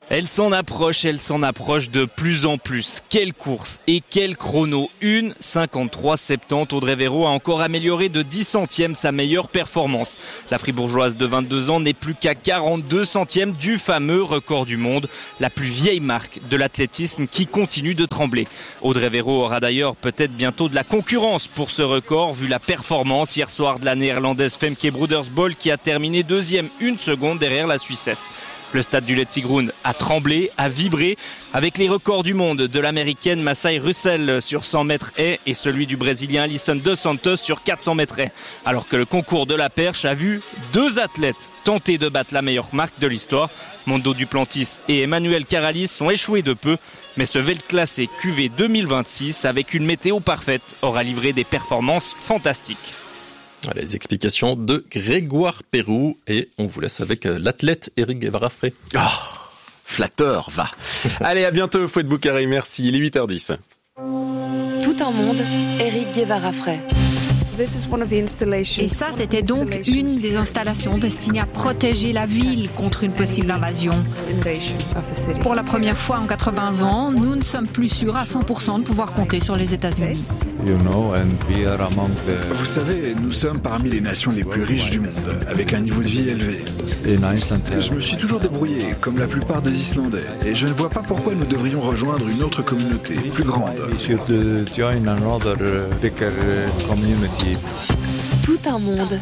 Elle s'en approche, elle s'en approche de plus en plus. Quelle course et quel chrono. une cinquante-trois soixante-dix. Audrey Véro a encore amélioré de dix centièmes sa meilleure performance. La fribourgeoise de vingt-deux ans n'est plus qu'à quarante-deux centièmes du fameux record du monde. La plus vieille marque de l'athlétisme qui continue de trembler. Audrey Véro aura d'ailleurs peut-être bientôt de la concurrence pour ce record vu la performance hier soir de la néerlandaise Femke Broedersbol qui a terminé deuxième une seconde derrière la Suissesse. Le stade du Letzigrund a tremblé, a vibré avec les records du monde de l'américaine Masai Russell sur cent mètres haies et celui du brésilien Alisson dos Santos sur quatre cents mètres haies. Alors que le concours de la perche a vu deux athlètes tenter de battre la meilleure marque de l'histoire. Mondo Duplantis et Emmanuel Caralis sont échoués de peu. Mais ce Weltklasse Q V deux mille vingt-six, avec une météo parfaite, aura livré des performances fantastiques. Voilà, les explications de Grégoire Pérou et on vous laisse avec l'athlète Eric Guevara-Frey. Oh, flatteur, va. Allez, à bientôt, Fouette Boucaré, merci, il est huit heures dix. Tout un monde, Eric Guevara-Frey. Et ça, c'était donc une des installations destinées à protéger la ville contre une possible invasion. Pour la première fois en quatre-vingts ans, nous ne sommes plus sûrs à cent pour cent de pouvoir compter sur les États-Unis. Vous savez, nous sommes parmi les nations les plus riches du monde, avec un niveau de vie élevé. Je me suis toujours débrouillé, comme la plupart des Islandais, et je ne vois pas pourquoi nous devrions rejoindre une autre communauté, plus grande. Tout un monde.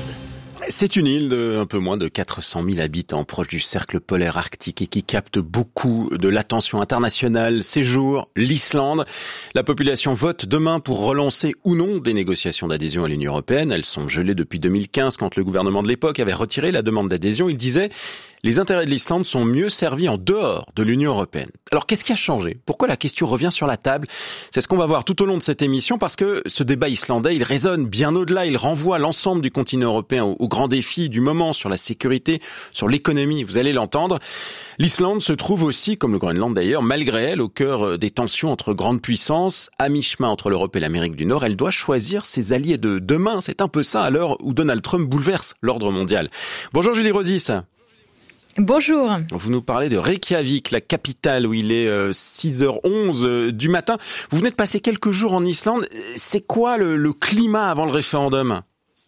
C'est une île de un peu moins de quatre cent mille habitants, proche du cercle polaire arctique et qui capte beaucoup de l'attention internationale ces jours, l'Islande. La population vote demain pour relancer ou non des négociations d'adhésion à l'Union européenne. Elles sont gelées depuis deux mille quinze quand le gouvernement de l'époque avait retiré la demande d'adhésion. Il disait « Les intérêts de l'Islande sont mieux servis en dehors de l'Union européenne ». Alors qu'est-ce qui a changé ? Pourquoi la question revient sur la table ? C'est ce qu'on va voir tout au long de cette émission parce que ce débat islandais, il résonne bien au-delà. Il renvoie l'ensemble du continent européen aux grands défis du moment sur la sécurité, sur l'économie. Vous allez l'entendre. L'Islande se trouve aussi, comme le Groenland d'ailleurs, malgré elle, au cœur des tensions entre grandes puissances, à mi-chemin entre l'Europe et l'Amérique du Nord. Elle doit choisir ses alliés de demain. C'est un peu ça à l'heure où Donald Trump bouleverse l'ordre mondial. Bonjour Julie Rosis. Bonjour. Vous nous parlez de Reykjavik, la capitale où il est six heures onze du matin. Vous venez de passer quelques jours en Islande. C'est quoi le, le climat avant le référendum ?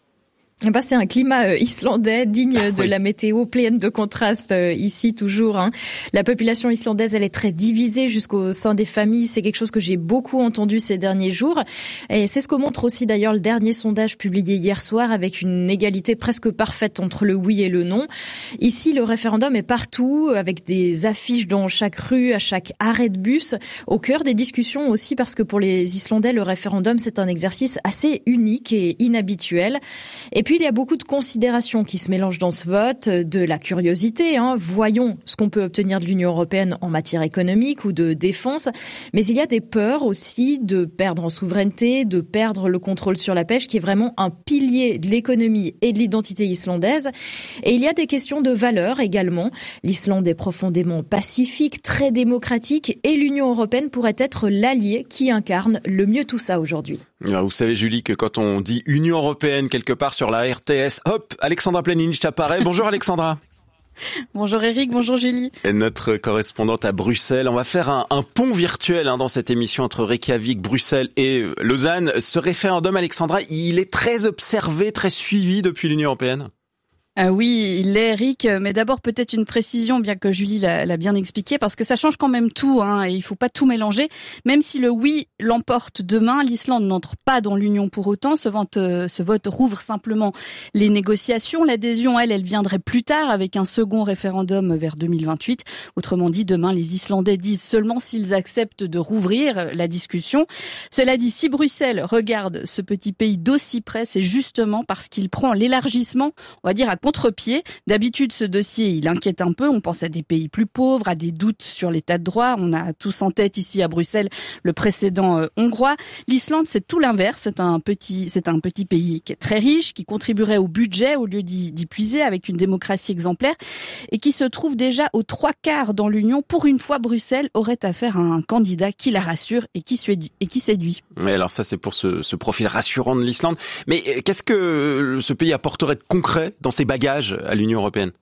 Eh ben, c'est un climat euh, islandais digne ah, de oui. la météo, pleine de contrastes euh, ici toujours. Hein. La population islandaise, elle est très divisée jusqu'au sein des familles. C'est quelque chose que j'ai beaucoup entendu ces derniers jours. Et c'est ce que montre aussi d'ailleurs le dernier sondage publié hier soir avec une égalité presque parfaite entre le oui et le non. Ici, le référendum est partout avec des affiches dans chaque rue, à chaque arrêt de bus, au cœur des discussions aussi parce que pour les Islandais, le référendum, c'est un exercice assez unique et inhabituel. Et puis, il y a beaucoup de considérations qui se mélangent dans ce vote, de la curiosité. Hein. Voyons ce qu'on peut obtenir de l'Union européenne en matière économique ou de défense. Mais il y a des peurs aussi de perdre en souveraineté, de perdre le contrôle sur la pêche, qui est vraiment un pilier de l'économie et de l'identité islandaise. Et il y a des questions de valeurs également. L'Islande est profondément pacifique, très démocratique, et l'Union européenne pourrait être l'allié qui incarne le mieux tout ça aujourd'hui. Vous savez, Julie, que quand on dit Union européenne quelque part sur la R T S, hop, Alexandra Pleninich apparaît. Bonjour Alexandra. Bonjour Eric, bonjour Julie. Et notre correspondante à Bruxelles. On va faire un, un pont virtuel hein, dans cette émission entre Reykjavik, Bruxelles et Lausanne. Ce référendum, Alexandra, il est très observé, très suivi depuis l'Union européenne. Ah oui, il l'est, Eric, mais d'abord peut-être une précision, bien que Julie l'a, l'a bien expliqué, parce que ça change quand même tout, hein, et il faut pas tout mélanger. Même si le oui l'emporte demain, l'Islande n'entre pas dans l'Union pour autant. Ce vote, ce vote rouvre simplement les négociations. L'adhésion, elle, elle viendrait plus tard avec un second référendum vers deux mille vingt-huit. Autrement dit, demain, les Islandais disent seulement s'ils acceptent de rouvrir la discussion. Cela dit, si Bruxelles regarde ce petit pays d'aussi près, c'est justement parce qu'il prend l'élargissement, on va dire, à contre-pied. D'habitude, ce dossier, il inquiète un peu. On pense à des pays plus pauvres, à des doutes sur l'état de droit. On a tous en tête ici à Bruxelles le précédent euh, hongrois. L'Islande, c'est tout l'inverse. C'est un petit, c'est un petit pays qui est très riche, qui contribuerait au budget au lieu d'y, d'y puiser avec une démocratie exemplaire et qui se trouve déjà aux trois quarts dans l'Union. Pour une fois, Bruxelles aurait affaire à un candidat qui la rassure et qui séduit. Et qui séduit. Mais alors ça, c'est pour ce, ce profil rassurant de l'Islande. Mais qu'est-ce que ce pays apporterait de concret dans ses bagages à l'Union européenne?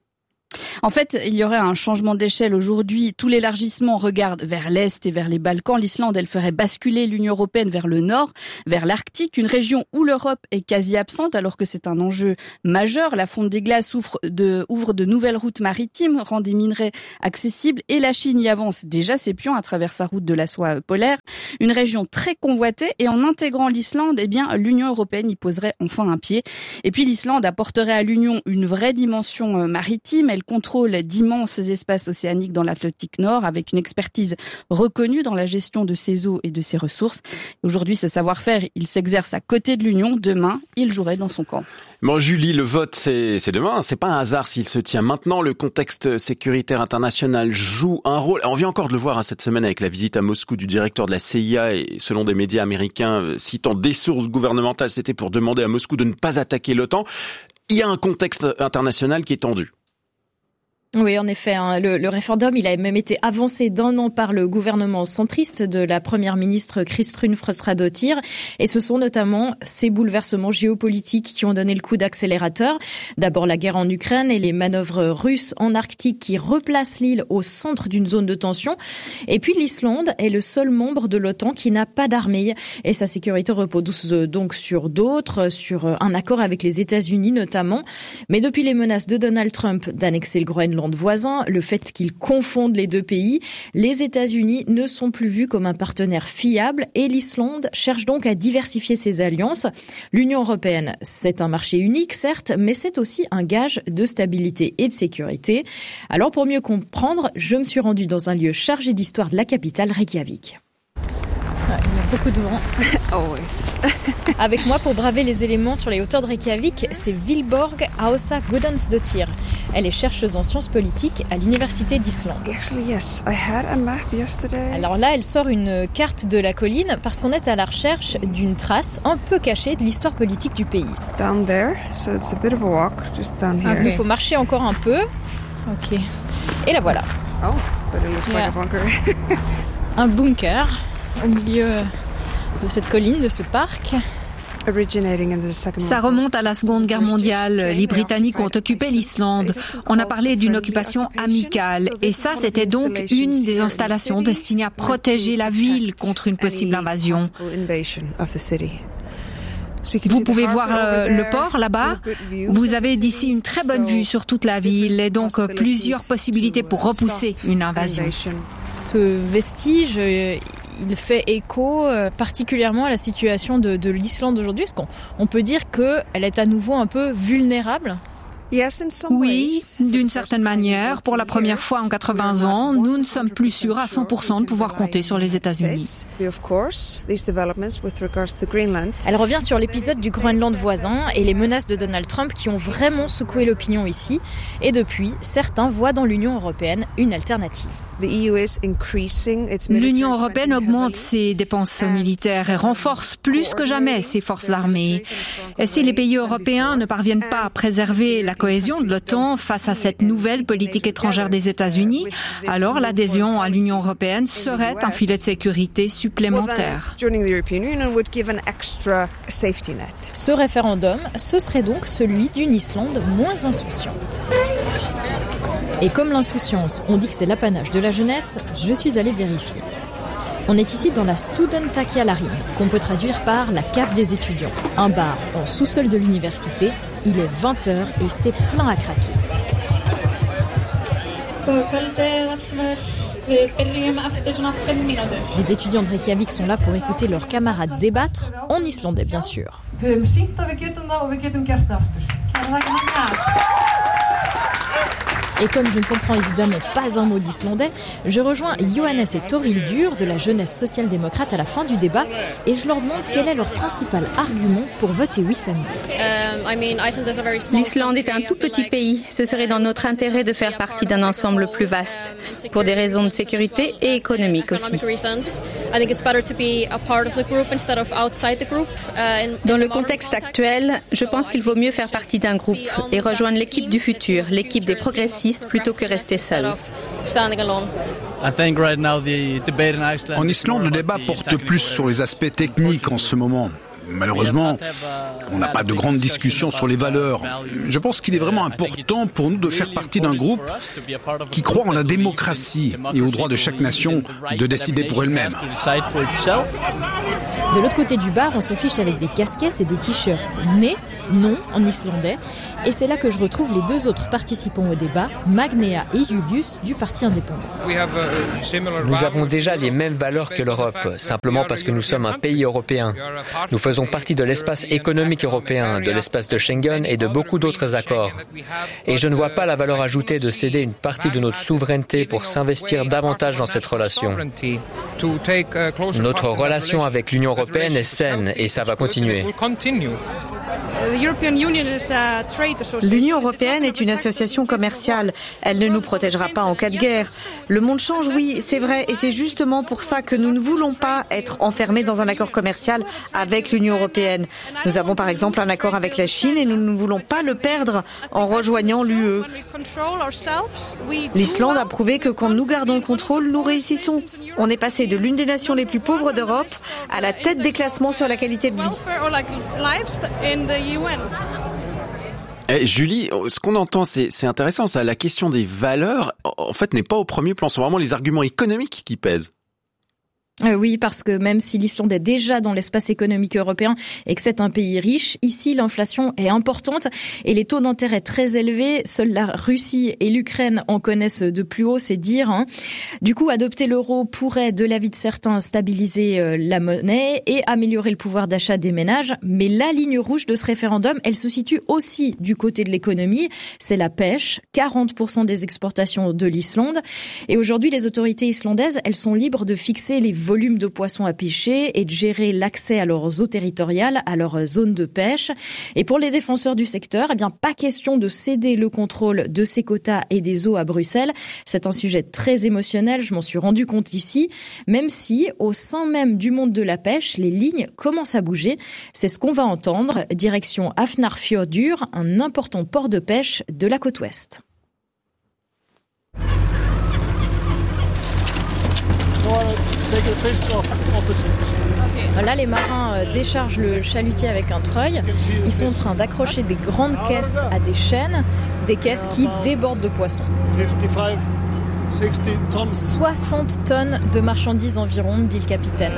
En fait, il y aurait un changement d'échelle aujourd'hui. Tout l'élargissement regarde vers l'Est et vers les Balkans. L'Islande, elle ferait basculer l'Union européenne vers le Nord, vers l'Arctique, une région où l'Europe est quasi absente alors que c'est un enjeu majeur. La fonte des glaces ouvre de, ouvre de nouvelles routes maritimes, rend des minerais accessibles et la Chine y avance déjà ses pions à travers sa route de la soie polaire. Une région très convoitée et en intégrant l'Islande, eh bien, l'Union européenne y poserait enfin un pied. Et puis l'Islande apporterait à l'Union une vraie dimension maritime. Elle contrôle d'immenses espaces océaniques dans l'Atlantique Nord avec une expertise reconnue dans la gestion de ses eaux et de ses ressources. Aujourd'hui, ce savoir-faire, il s'exerce à côté de l'Union. Demain, il jouerait dans son camp. Bon, Julie, le vote, c'est, c'est demain. C'est pas un hasard s'il se tient maintenant. Le contexte sécuritaire international joue un rôle. On vient encore de le voir hein, cette semaine avec la visite à Moscou du directeur de la C I A et selon des médias américains citant des sources gouvernementales, c'était pour demander à Moscou de ne pas attaquer l'OTAN. Il y a un contexte international qui est tendu. Oui, en effet, hein, le, le référendum, il a même été avancé d'un an par le gouvernement centriste de la première ministre Kristrún Frostadóttir. Et ce sont notamment ces bouleversements géopolitiques qui ont donné le coup d'accélérateur. D'abord la guerre en Ukraine et les manœuvres russes en Arctique qui replacent l'île au centre d'une zone de tension. Et puis l'Islande est le seul membre de l'OTAN qui n'a pas d'armée. Et sa sécurité repose donc sur d'autres, sur un accord avec les États-Unis notamment. Mais depuis les menaces de Donald Trump d'annexer le Groenland voisin, le fait qu'ils confondent les deux pays, les États-Unis ne sont plus vus comme un partenaire fiable et l'Islande cherche donc à diversifier ses alliances. L'Union européenne, c'est un marché unique, certes, mais c'est aussi un gage de stabilité et de sécurité. Alors pour mieux comprendre, je me suis rendue dans un lieu chargé d'histoire de la capitale, Reykjavik. Il y a beaucoup de vent. Avec moi pour braver les éléments sur les hauteurs de Reykjavik, c'est Vilborg Ása Guðmundsdóttir. Elle est chercheuse en sciences politiques à l'université d'Islande. Alors là, elle sort une carte de la colline parce qu'on est à la recherche d'une trace un peu cachée de l'histoire politique du pays. Okay. Il faut marcher encore un peu. Ok. Et la voilà. Oh, but it looks yeah. like a bunker. Un bunker au milieu de cette colline, de ce parc. Ça remonte à la Seconde Guerre mondiale. Les Britanniques ont occupé l'Islande. On a parlé d'une occupation amicale. Et ça, c'était donc une des installations destinées à protéger la ville contre une possible invasion. Vous pouvez voir euh, le port là-bas. Vous avez d'ici une très bonne vue sur toute la ville et donc euh, plusieurs possibilités pour repousser une invasion. Ce vestige, euh, il fait écho euh, particulièrement à la situation de, de l'Islande aujourd'hui. Est-ce qu'on on peut dire qu'elle est à nouveau un peu vulnérable ? Oui, d'une certaine manière. Pour la première fois en quatre-vingts ans, nous ne sommes plus sûrs à cent pour cent de pouvoir compter sur les États-Unis. Elle revient sur l'épisode du Groenland voisin et les menaces de Donald Trump qui ont vraiment secoué l'opinion ici. Et depuis, certains voient dans l'Union européenne une alternative. L'Union européenne augmente ses dépenses militaires et renforce plus que jamais ses forces armées. Et si les pays européens ne parviennent pas à préserver la cohésion de l'OTAN face à cette nouvelle politique étrangère des États-Unis, alors l'adhésion à l'Union européenne serait un filet de sécurité supplémentaire. Ce référendum, ce serait donc celui d'une Islande moins insouciante. Et comme l'insouciance, on dit que c'est l'apanage de la jeunesse, je suis allée vérifier. On est ici dans la Studenttakjalarin, qu'on peut traduire par la cave des étudiants. Un bar en sous-sol de l'université, il est vingt heures et c'est plein à craquer. Les étudiants de Reykjavik sont là pour écouter leurs camarades débattre, en islandais bien sûr. Et comme je ne comprends évidemment pas un mot d'islandais, je rejoins Johannes et Thorhildur de la jeunesse social-démocrate à la fin du débat et je leur demande quel est leur principal argument pour voter oui samedi. L'Islande est un tout petit pays. Ce serait dans notre intérêt de faire partie d'un ensemble plus vaste, pour des raisons de sécurité et économiques aussi. Dans le contexte actuel, je pense qu'il vaut mieux faire partie d'un groupe et rejoindre l'équipe du futur, l'équipe des progressistes, plutôt que rester seul. En Islande, le débat porte plus sur les aspects techniques en ce moment. Malheureusement, on n'a pas de grandes discussions sur les valeurs. Je pense qu'il est vraiment important pour nous de faire partie d'un groupe qui croit en la démocratie et au droit de chaque nation de décider pour elle-même. De l'autre côté du bar, on s'affiche avec des casquettes et des t-shirts. Né, non, en islandais. Et c'est là que je retrouve les deux autres participants au débat, Magnea et Julius, du Parti indépendant. Nous avons déjà les mêmes valeurs que l'Europe, simplement parce que nous sommes un pays européen. Nous faisons partie de l'espace économique européen, de l'espace de Schengen et de beaucoup d'autres accords. Et je ne vois pas la valeur ajoutée de céder une partie de notre souveraineté pour s'investir davantage dans cette relation. Notre relation avec l'Union européenne est saine et ça va continuer. L'Union européenne est une association commerciale. Elle ne nous protégera pas en cas de guerre. Le monde change, oui, c'est vrai, et c'est justement pour ça que nous ne voulons pas être enfermés dans un accord commercial avec l'Union européenne. Nous avons par exemple un accord avec la Chine et nous ne voulons pas le perdre en rejoignant l'U E. L'Islande a prouvé que quand nous gardons le contrôle, nous réussissons. On est passé de l'une des nations les plus pauvres d'Europe à la tête des classements sur la qualité de vie. Eh, Julie, ce qu'on entend, c'est, c'est intéressant, ça. La question des valeurs, en fait, n'est pas au premier plan. Ce sont vraiment les arguments économiques qui pèsent. Euh, oui, parce que même si l'Islande est déjà dans l'espace économique européen et que c'est un pays riche, ici l'inflation est importante et les taux d'intérêt très élevés. Seule la Russie et l'Ukraine en connaissent de plus haut, c'est dire. Hein. Du coup, adopter l'euro pourrait, de l'avis de certains, stabiliser euh, la monnaie et améliorer le pouvoir d'achat des ménages. Mais la ligne rouge de ce référendum, elle se situe aussi du côté de l'économie. C'est la pêche, quarante pour cent des exportations de l'Islande. Et aujourd'hui, les autorités islandaises, elles sont libres de fixer les volume de poissons à pêcher et de gérer l'accès à leurs eaux territoriales, à leurs zones de pêche. Et pour les défenseurs du secteur, eh bien, pas question de céder le contrôle de ces quotas et des eaux à Bruxelles. C'est un sujet très émotionnel, je m'en suis rendu compte ici, même si, au sein même du monde de la pêche, les lignes commencent à bouger. C'est ce qu'on va entendre. Direction Hafnarfjordur, un important port de pêche de la côte ouest. Là, les marins déchargent le chalutier avec un treuil. Ils sont en train d'accrocher des grandes caisses à des chaînes, des caisses qui débordent de poissons. soixante tonnes de marchandises environ, dit le capitaine.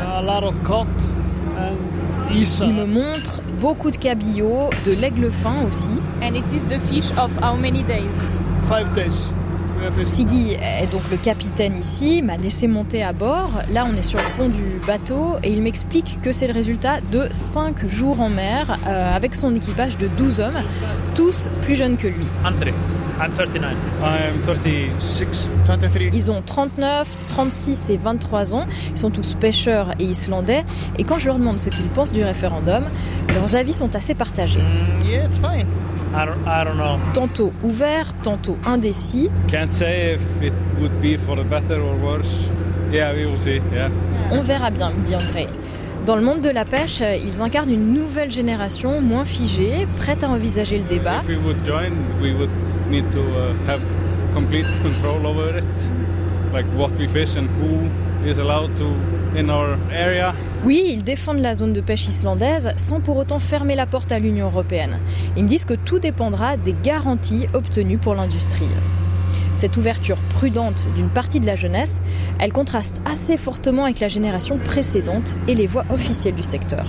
Il me montre beaucoup de cabillaud, de l'aigle fin aussi. And it is the fish of how many days? Five days. Siggy est donc le capitaine ici, m'a laissé monter à bord. Là, on est sur le pont du bateau et il m'explique que c'est le résultat de cinq jours en mer euh, avec son équipage de douze hommes, tous plus jeunes que lui. André, I'm thirty-nine. I'm thirty-six. Ils ont trente-neuf, trente-six et vingt-trois ans. Ils sont tous pêcheurs et islandais. Et quand je leur demande ce qu'ils pensent du référendum, leurs avis sont assez partagés. Mm, yeah, it's fine. I don't, I don't know. Tantôt ouverts, tantôt indécis. Can't say if it would be for the better or worse. Yeah, we will see. Yeah. On verra bien, dit André. Dans le monde de la pêche, ils incarnent une nouvelle génération moins figée, prête à envisager le débat. If we would join, we would need to uh, have complete control over it, like what we fish and who is allowed to in our area. Oui, ils défendent la zone de pêche islandaise sans pour autant fermer la porte à l'Union européenne. Ils me disent que tout dépendra des garanties obtenues pour l'industrie. Cette ouverture prudente d'une partie de la jeunesse, elle contraste assez fortement avec la génération précédente et les voix officielles du secteur.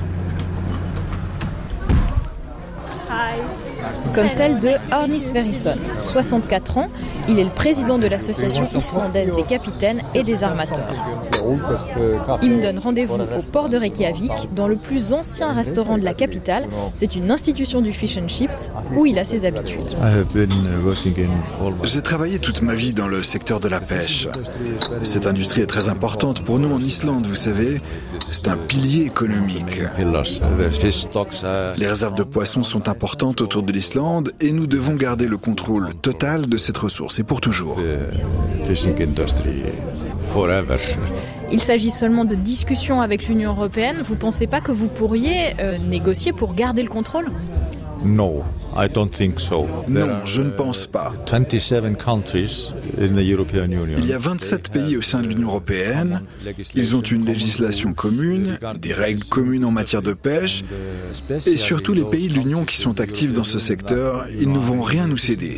Comme celle de Arnis Sverrisson, soixante-quatre ans. Il est le président de l'association islandaise des capitaines et des armateurs. Il me donne rendez-vous au port de Reykjavik, dans le plus ancien restaurant de la capitale. C'est une institution du fish and chips où il a ses habitudes. J'ai travaillé toute ma vie dans le secteur de la pêche. Cette industrie est très importante pour nous en Islande, vous savez. C'est un pilier économique. Les réserves de poissons sont importantes autour de l'Islande et nous devons garder le contrôle total de cette ressource et pour toujours. Il s'agit seulement de discussions avec l'Union européenne. Vous ne pensez pas que vous pourriez euh, négocier pour garder le contrôle ? No, I don't think so. Non, je ne pense pas. Il y a vingt-sept pays au sein de l'Union européenne. Ils ont une législation commune, des règles communes en matière de pêche. Et surtout les pays de l'Union qui sont actifs dans ce secteur, ils ne vont rien nous céder.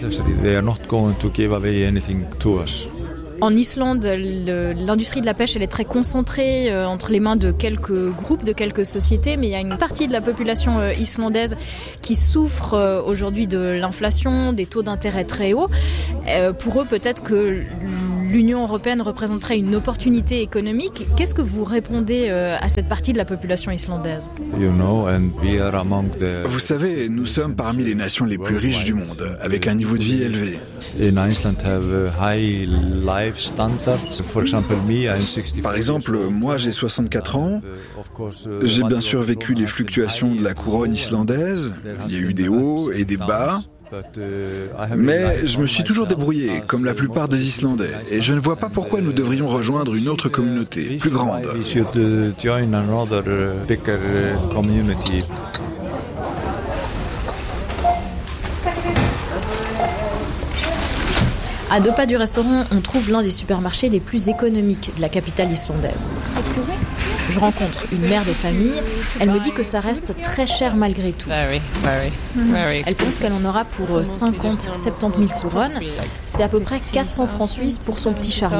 En Islande, le, l'industrie de la pêche, elle est très concentrée euh, entre les mains de quelques groupes, de quelques sociétés, mais il y a une partie de la population euh, islandaise qui souffre euh, aujourd'hui de l'inflation, des taux d'intérêt très hauts. Euh, pour eux, peut-être que l'Union européenne représenterait une opportunité économique. Qu'est-ce que vous répondez euh, à cette partie de la population islandaise ? Vous savez, nous sommes parmi les nations les plus riches du monde, avec un niveau de vie élevé. Par exemple, moi j'ai soixante-quatre ans, j'ai bien sûr vécu les fluctuations de la couronne islandaise, il y a eu des hauts et des bas, mais je me suis toujours débrouillé, comme la plupart des Islandais, et je ne vois pas pourquoi nous devrions rejoindre une autre communauté, plus grande. À deux pas du restaurant, on trouve l'un des supermarchés les plus économiques de la capitale islandaise. Je rencontre une mère de famille. Elle me dit que ça reste très cher malgré tout. Elle pense qu'elle en aura pour cinquante à soixante-dix mille couronnes. C'est à peu près quatre cents francs suisses pour son petit chariot.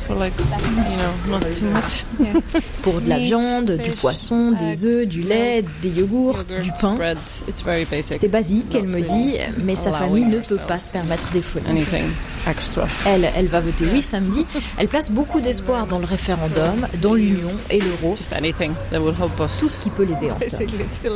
Pour de la viande, du poisson, des œufs, du lait, des yogourts, du pain. C'est basique, elle me dit, mais sa famille ne peut pas se permettre des folies. Elle, elle va voter oui samedi. Elle place beaucoup d'espoir dans le référendum, dans l'Union et l'euro. Tout ce qui peut l'aider en somme.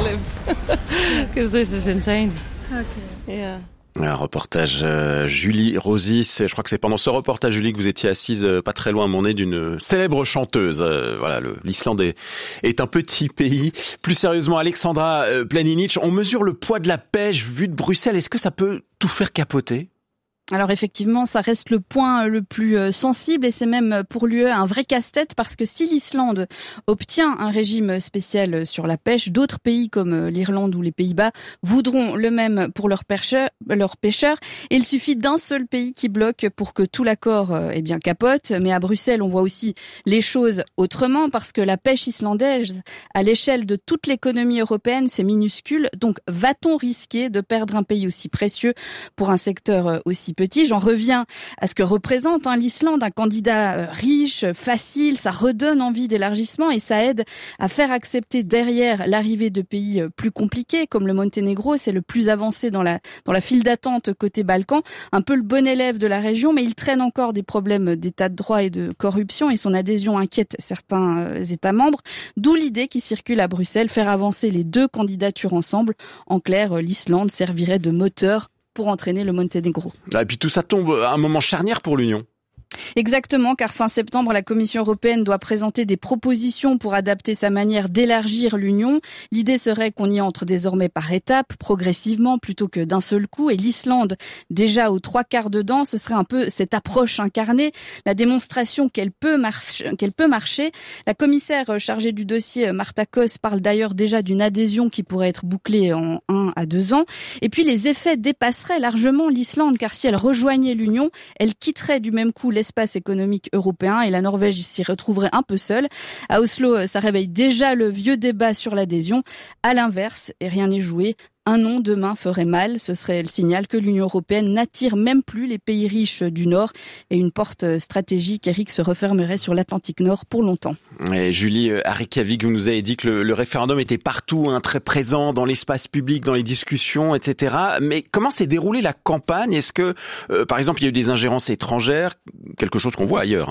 Un reportage euh, Julie Rosis. Je crois que c'est pendant ce reportage, Julie, que vous étiez assise euh, pas très loin à mon nez d'une célèbre chanteuse. Euh, voilà, le, l'Islande est, est un petit pays. Plus sérieusement, Alexandra euh, Planinic, on mesure le poids de la pêche vu de Bruxelles. Est-ce que ça peut tout faire capoter ? Alors effectivement, ça reste le point le plus sensible et c'est même pour l'U E un vrai casse-tête parce que si l'Islande obtient un régime spécial sur la pêche, d'autres pays comme l'Irlande ou les Pays-Bas voudront le même pour leurs pêcheurs. Leurs pêcheurs. Et il suffit d'un seul pays qui bloque pour que tout l'accord eh bien capote. Mais à Bruxelles, on voit aussi les choses autrement parce que la pêche islandaise, à l'échelle de toute l'économie européenne, c'est minuscule. Donc va-t-on risquer de perdre un pays aussi précieux pour un secteur aussi petit? J'en reviens à ce que représente hein, l'Islande, un candidat riche, facile, ça redonne envie d'élargissement et ça aide à faire accepter derrière l'arrivée de pays plus compliqués comme le Monténégro, c'est le plus avancé dans la dans la file d'attente côté Balkan, un peu le bon élève de la région, mais il traîne encore des problèmes d'état de droit et de corruption et son adhésion inquiète certains États membres, d'où l'idée qui circule à Bruxelles, faire avancer les deux candidatures ensemble. En clair, l'Islande servirait de moteur pour entraîner le Monténégro. Et puis tout ça tombe à un moment charnière pour l'Union. Exactement, car fin septembre, la Commission européenne doit présenter des propositions pour adapter sa manière d'élargir l'Union. L'idée serait qu'on y entre désormais par étapes, progressivement, plutôt que d'un seul coup. Et l'Islande, déjà aux trois quarts dedans, ce serait un peu cette approche incarnée, la démonstration qu'elle peut marcher. Qu'elle peut marcher. La commissaire chargée du dossier, Marta Kos, parle d'ailleurs déjà d'une adhésion qui pourrait être bouclée en un à deux ans. Et puis les effets dépasseraient largement l'Islande, car si elle rejoignait l'Union, elle quitterait du même coup l'espace économique européen et la Norvège s'y retrouverait un peu seule. À Oslo, ça réveille déjà le vieux débat sur l'adhésion. À l'inverse, et rien n'est joué, un non demain ferait mal. Ce serait le signal que l'Union européenne n'attire même plus les pays riches du Nord et une porte stratégique, Eric, se refermerait sur l'Atlantique Nord pour longtemps. Et Julie Harikavik, vous nous avez dit que le, le référendum était partout, hein, très présent dans l'espace public, dans les discussions, et cetera. Mais comment s'est déroulée la campagne ? Est-ce que, euh, par exemple, il y a eu des ingérences étrangères, quelque chose qu'on voit ailleurs, hein ?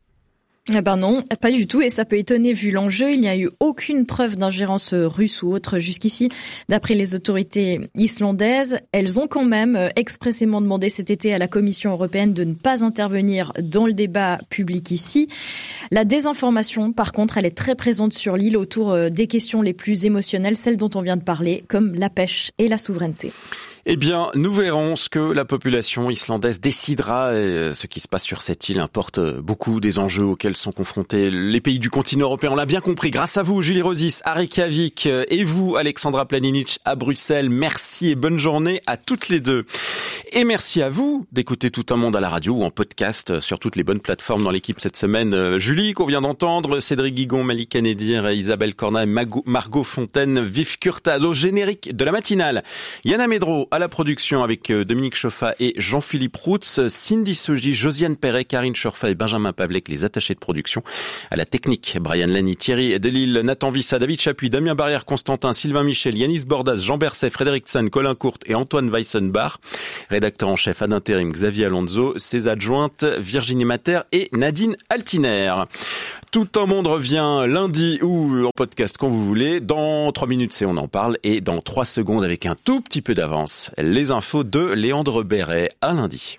Eh ben non, pas du tout, et ça peut étonner vu l'enjeu. Il n'y a eu aucune preuve d'ingérence russe ou autre jusqu'ici. D'après les autorités islandaises, elles ont quand même expressément demandé cet été à la Commission européenne de ne pas intervenir dans le débat public ici. La désinformation, par contre, elle est très présente sur l'île autour des questions les plus émotionnelles, celles dont on vient de parler, comme la pêche et la souveraineté. Eh bien, nous verrons ce que la population islandaise décidera. Et ce qui se passe sur cette île importe beaucoup des enjeux auxquels sont confrontés les pays du continent européen. On l'a bien compris. Grâce à vous, Julie Rosis à Reykjavik et vous, Alexandra Planinic à Bruxelles. Merci et bonne journée à toutes les deux. Et merci à vous d'écouter Tout un monde à la radio ou en podcast sur toutes les bonnes plateformes dans l'équipe cette semaine. Julie, qu'on vient d'entendre, Cédric Guigon, Malika Nedir, Isabelle Corna et Margot Fontaine, Vif Curtado, au générique de la matinale. Yana Médro à la production avec Dominique Choffa et Jean-Philippe Routz, Cindy Soji, Josiane Perret, Karine Chorfa et Benjamin Pavlek, les attachés de production. À la technique, Brian Lani, Thierry Delille, Nathan Vissa, David Chapuis, Damien Barrière, Constantin, Sylvain Michel, Yanis Bordas, Jean Berset, Frédéric San, Colin Courte et Antoine Weissenbach. Rédacteur en chef ad intérim Xavier Alonso, ses adjointes Virginie Mater et Nadine Altiner. Tout un monde revient lundi ou en podcast quand vous voulez. Dans trois minutes, c'est On en parle. Et dans trois secondes, avec un tout petit peu d'avance, les infos de Léandre Béret. À lundi.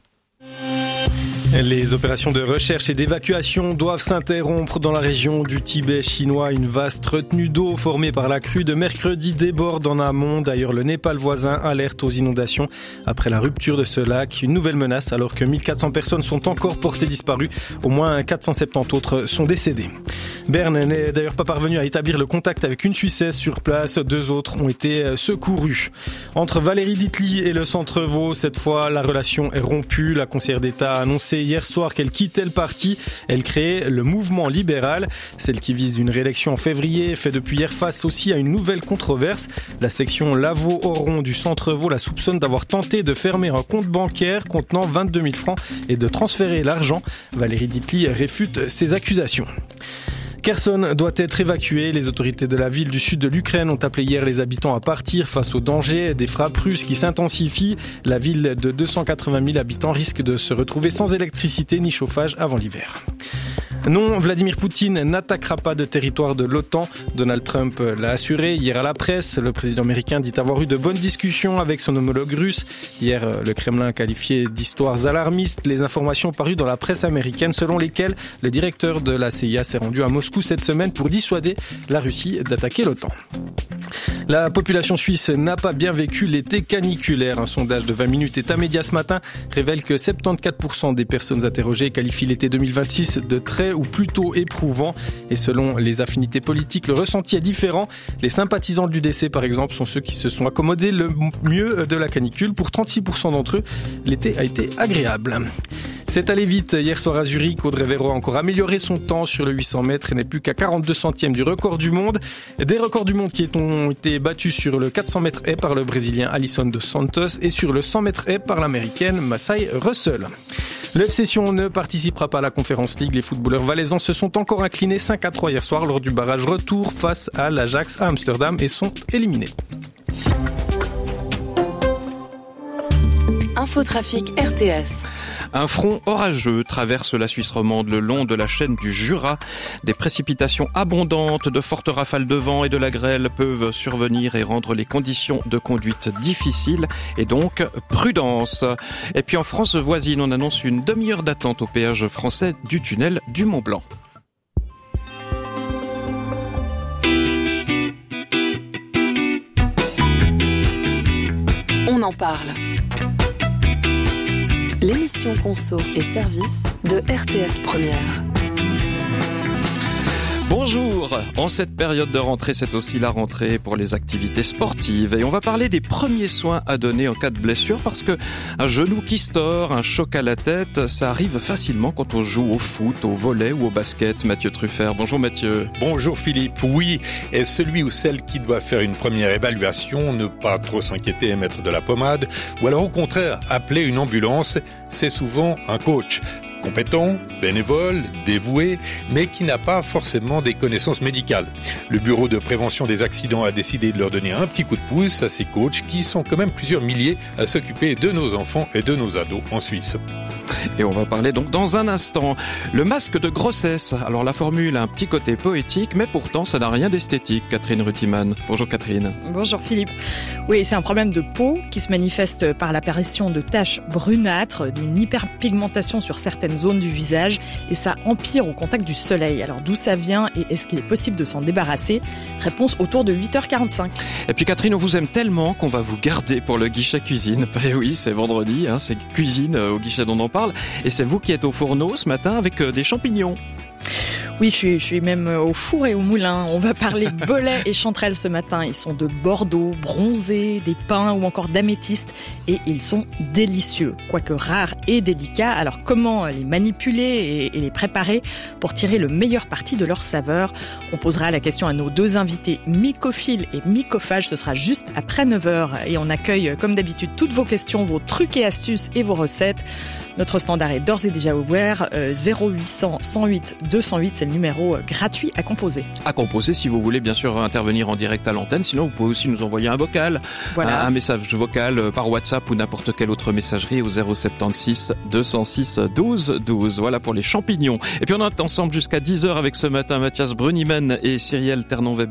Les opérations de recherche et d'évacuation doivent s'interrompre dans la région du Tibet chinois. Une vaste retenue d'eau formée par la crue de mercredi déborde en amont. D'ailleurs, le Népal voisin alerte aux inondations après la rupture de ce lac. Une nouvelle menace alors que mille quatre cents personnes sont encore portées disparues. Au moins quatre cent soixante-dix autres sont décédées. Berne n'est d'ailleurs pas parvenu à établir le contact avec une Suissesse sur place. Deux autres ont été secourus. Entre Valérie Ditli et le Centre Vaud, cette fois, la relation est rompue. La conseillère d'État a annoncé hier soir qu'elle quittait le parti. Elle crée le mouvement libéral. Celle qui vise une réélection en février fait depuis hier face aussi à une nouvelle controverse. La section Lavaux-Oron du Centre Vaud la soupçonne d'avoir tenté de fermer un compte bancaire contenant vingt-deux mille francs et de transférer l'argent. Valérie Ditli réfute ces accusations. Kherson doit être évacué. Les autorités de la ville du sud de l'Ukraine ont appelé hier les habitants à partir face au danger des frappes russes qui s'intensifient. La ville de deux cent quatre-vingt mille habitants risque de se retrouver sans électricité ni chauffage avant l'hiver. Non, Vladimir Poutine n'attaquera pas de territoire de l'OTAN. Donald Trump l'a assuré hier à la presse. Le président américain dit avoir eu de bonnes discussions avec son homologue russe. Hier, le Kremlin qualifiait d'histoires alarmistes les informations parues dans la presse américaine selon lesquelles le directeur de la C I A s'est rendu à Moscou cette semaine pour dissuader la Russie d'attaquer l'OTAN. La population suisse n'a pas bien vécu l'été caniculaire. Un sondage de vingt minutes État Média ce matin révèle que soixante-quatorze pour cent des personnes interrogées qualifient l'été deux mille vingt-six de très ou plutôt éprouvant. Et selon les affinités politiques, le ressenti est différent. Les sympathisants du D C, par exemple, sont ceux qui se sont accommodés le mieux de la canicule. Pour trente-six pour cent d'entre eux, l'été a été agréable. C'est allé vite. Hier soir à Zurich, Audrey Véro a encore amélioré son temps sur le huit cents mètres et n'est plus qu'à quarante-deux centièmes du record du monde. Des records du monde qui ont été battus sur le quatre cents mètres haies par le Brésilien Alisson dos Santos et sur le cent mètres haies par l'Américaine Massai Russell. Le F C Sion ne participera pas à la Conference League. Les footballeurs valaisans se sont encore inclinés cinq à trois hier soir lors du barrage retour face à l'Ajax à Amsterdam et sont éliminés. Infotrafic R T S. Un front orageux traverse la Suisse romande le long de la chaîne du Jura. Des précipitations abondantes, de fortes rafales de vent et de la grêle peuvent survenir et rendre les conditions de conduite difficiles et donc prudence. Et puis en France voisine, on annonce une demi-heure d'attente au péage français du tunnel du Mont-Blanc. On en parle. L'émission Conso et Service de R T S Première. Bonjour, en cette période de rentrée, c'est aussi la rentrée pour les activités sportives et on va parler des premiers soins à donner en cas de blessure parce que un genou qui se tord, un choc à la tête, ça arrive facilement quand on joue au foot, au volley ou au basket. Mathieu Truffert, bonjour Mathieu. Bonjour Philippe, oui, et celui ou celle qui doit faire une première évaluation, ne pas trop s'inquiéter et mettre de la pommade, ou alors au contraire, appeler une ambulance, c'est souvent un coach. Compétent, bénévole, dévoué, mais qui n'a pas forcément des connaissances médicales. Le Bureau de prévention des accidents a décidé de leur donner un petit coup de pouce à ces coachs qui sont quand même plusieurs milliers à s'occuper de nos enfants et de nos ados en Suisse. Et on va parler donc dans un instant. Le masque de grossesse. Alors la formule a un petit côté poétique, mais pourtant ça n'a rien d'esthétique. Catherine Rutiman. Bonjour Catherine. Bonjour Philippe. Oui, c'est un problème de peau qui se manifeste par l'apparition de taches brunâtres, d'une hyperpigmentation sur certaines certaines zones du visage et ça empire au contact du soleil. Alors d'où ça vient et est-ce qu'il est possible de s'en débarrasser? Réponse autour de huit heures quarante-cinq. Et puis Catherine, on vous aime tellement qu'on va vous garder pour le guichet cuisine. Et oui, c'est vendredi, hein, c'est cuisine au guichet dont on parle. Et c'est vous qui êtes au fourneau ce matin avec des champignons. Oui, je suis, je suis même au four et au moulin. On va parler bolets et chanterelles ce matin. Ils sont de Bordeaux, bronzés, des pins ou encore d'améthyste et ils sont délicieux, quoique rares et délicats. Alors comment les manipuler et, et les préparer pour tirer le meilleur parti de leur saveur? On posera la question à nos deux invités mycophiles et mycophages. Ce sera juste après neuf heures et on accueille comme d'habitude toutes vos questions, vos trucs et astuces et vos recettes. Notre standard est d'ores et déjà ouvert, euh, zéro huit cent cent huit deux cent huit, c'est le numéro gratuit à composer. À composer si vous voulez bien sûr intervenir en direct à l'antenne, sinon vous pouvez aussi nous envoyer un vocal, voilà. un, un message vocal par WhatsApp ou n'importe quelle autre messagerie au zéro soixante-seize deux cent six douze douze. Voilà pour les champignons. Et puis on est ensemble jusqu'à dix heures avec ce matin Mathias Bruniman et Cyrielle Ternon-Weber.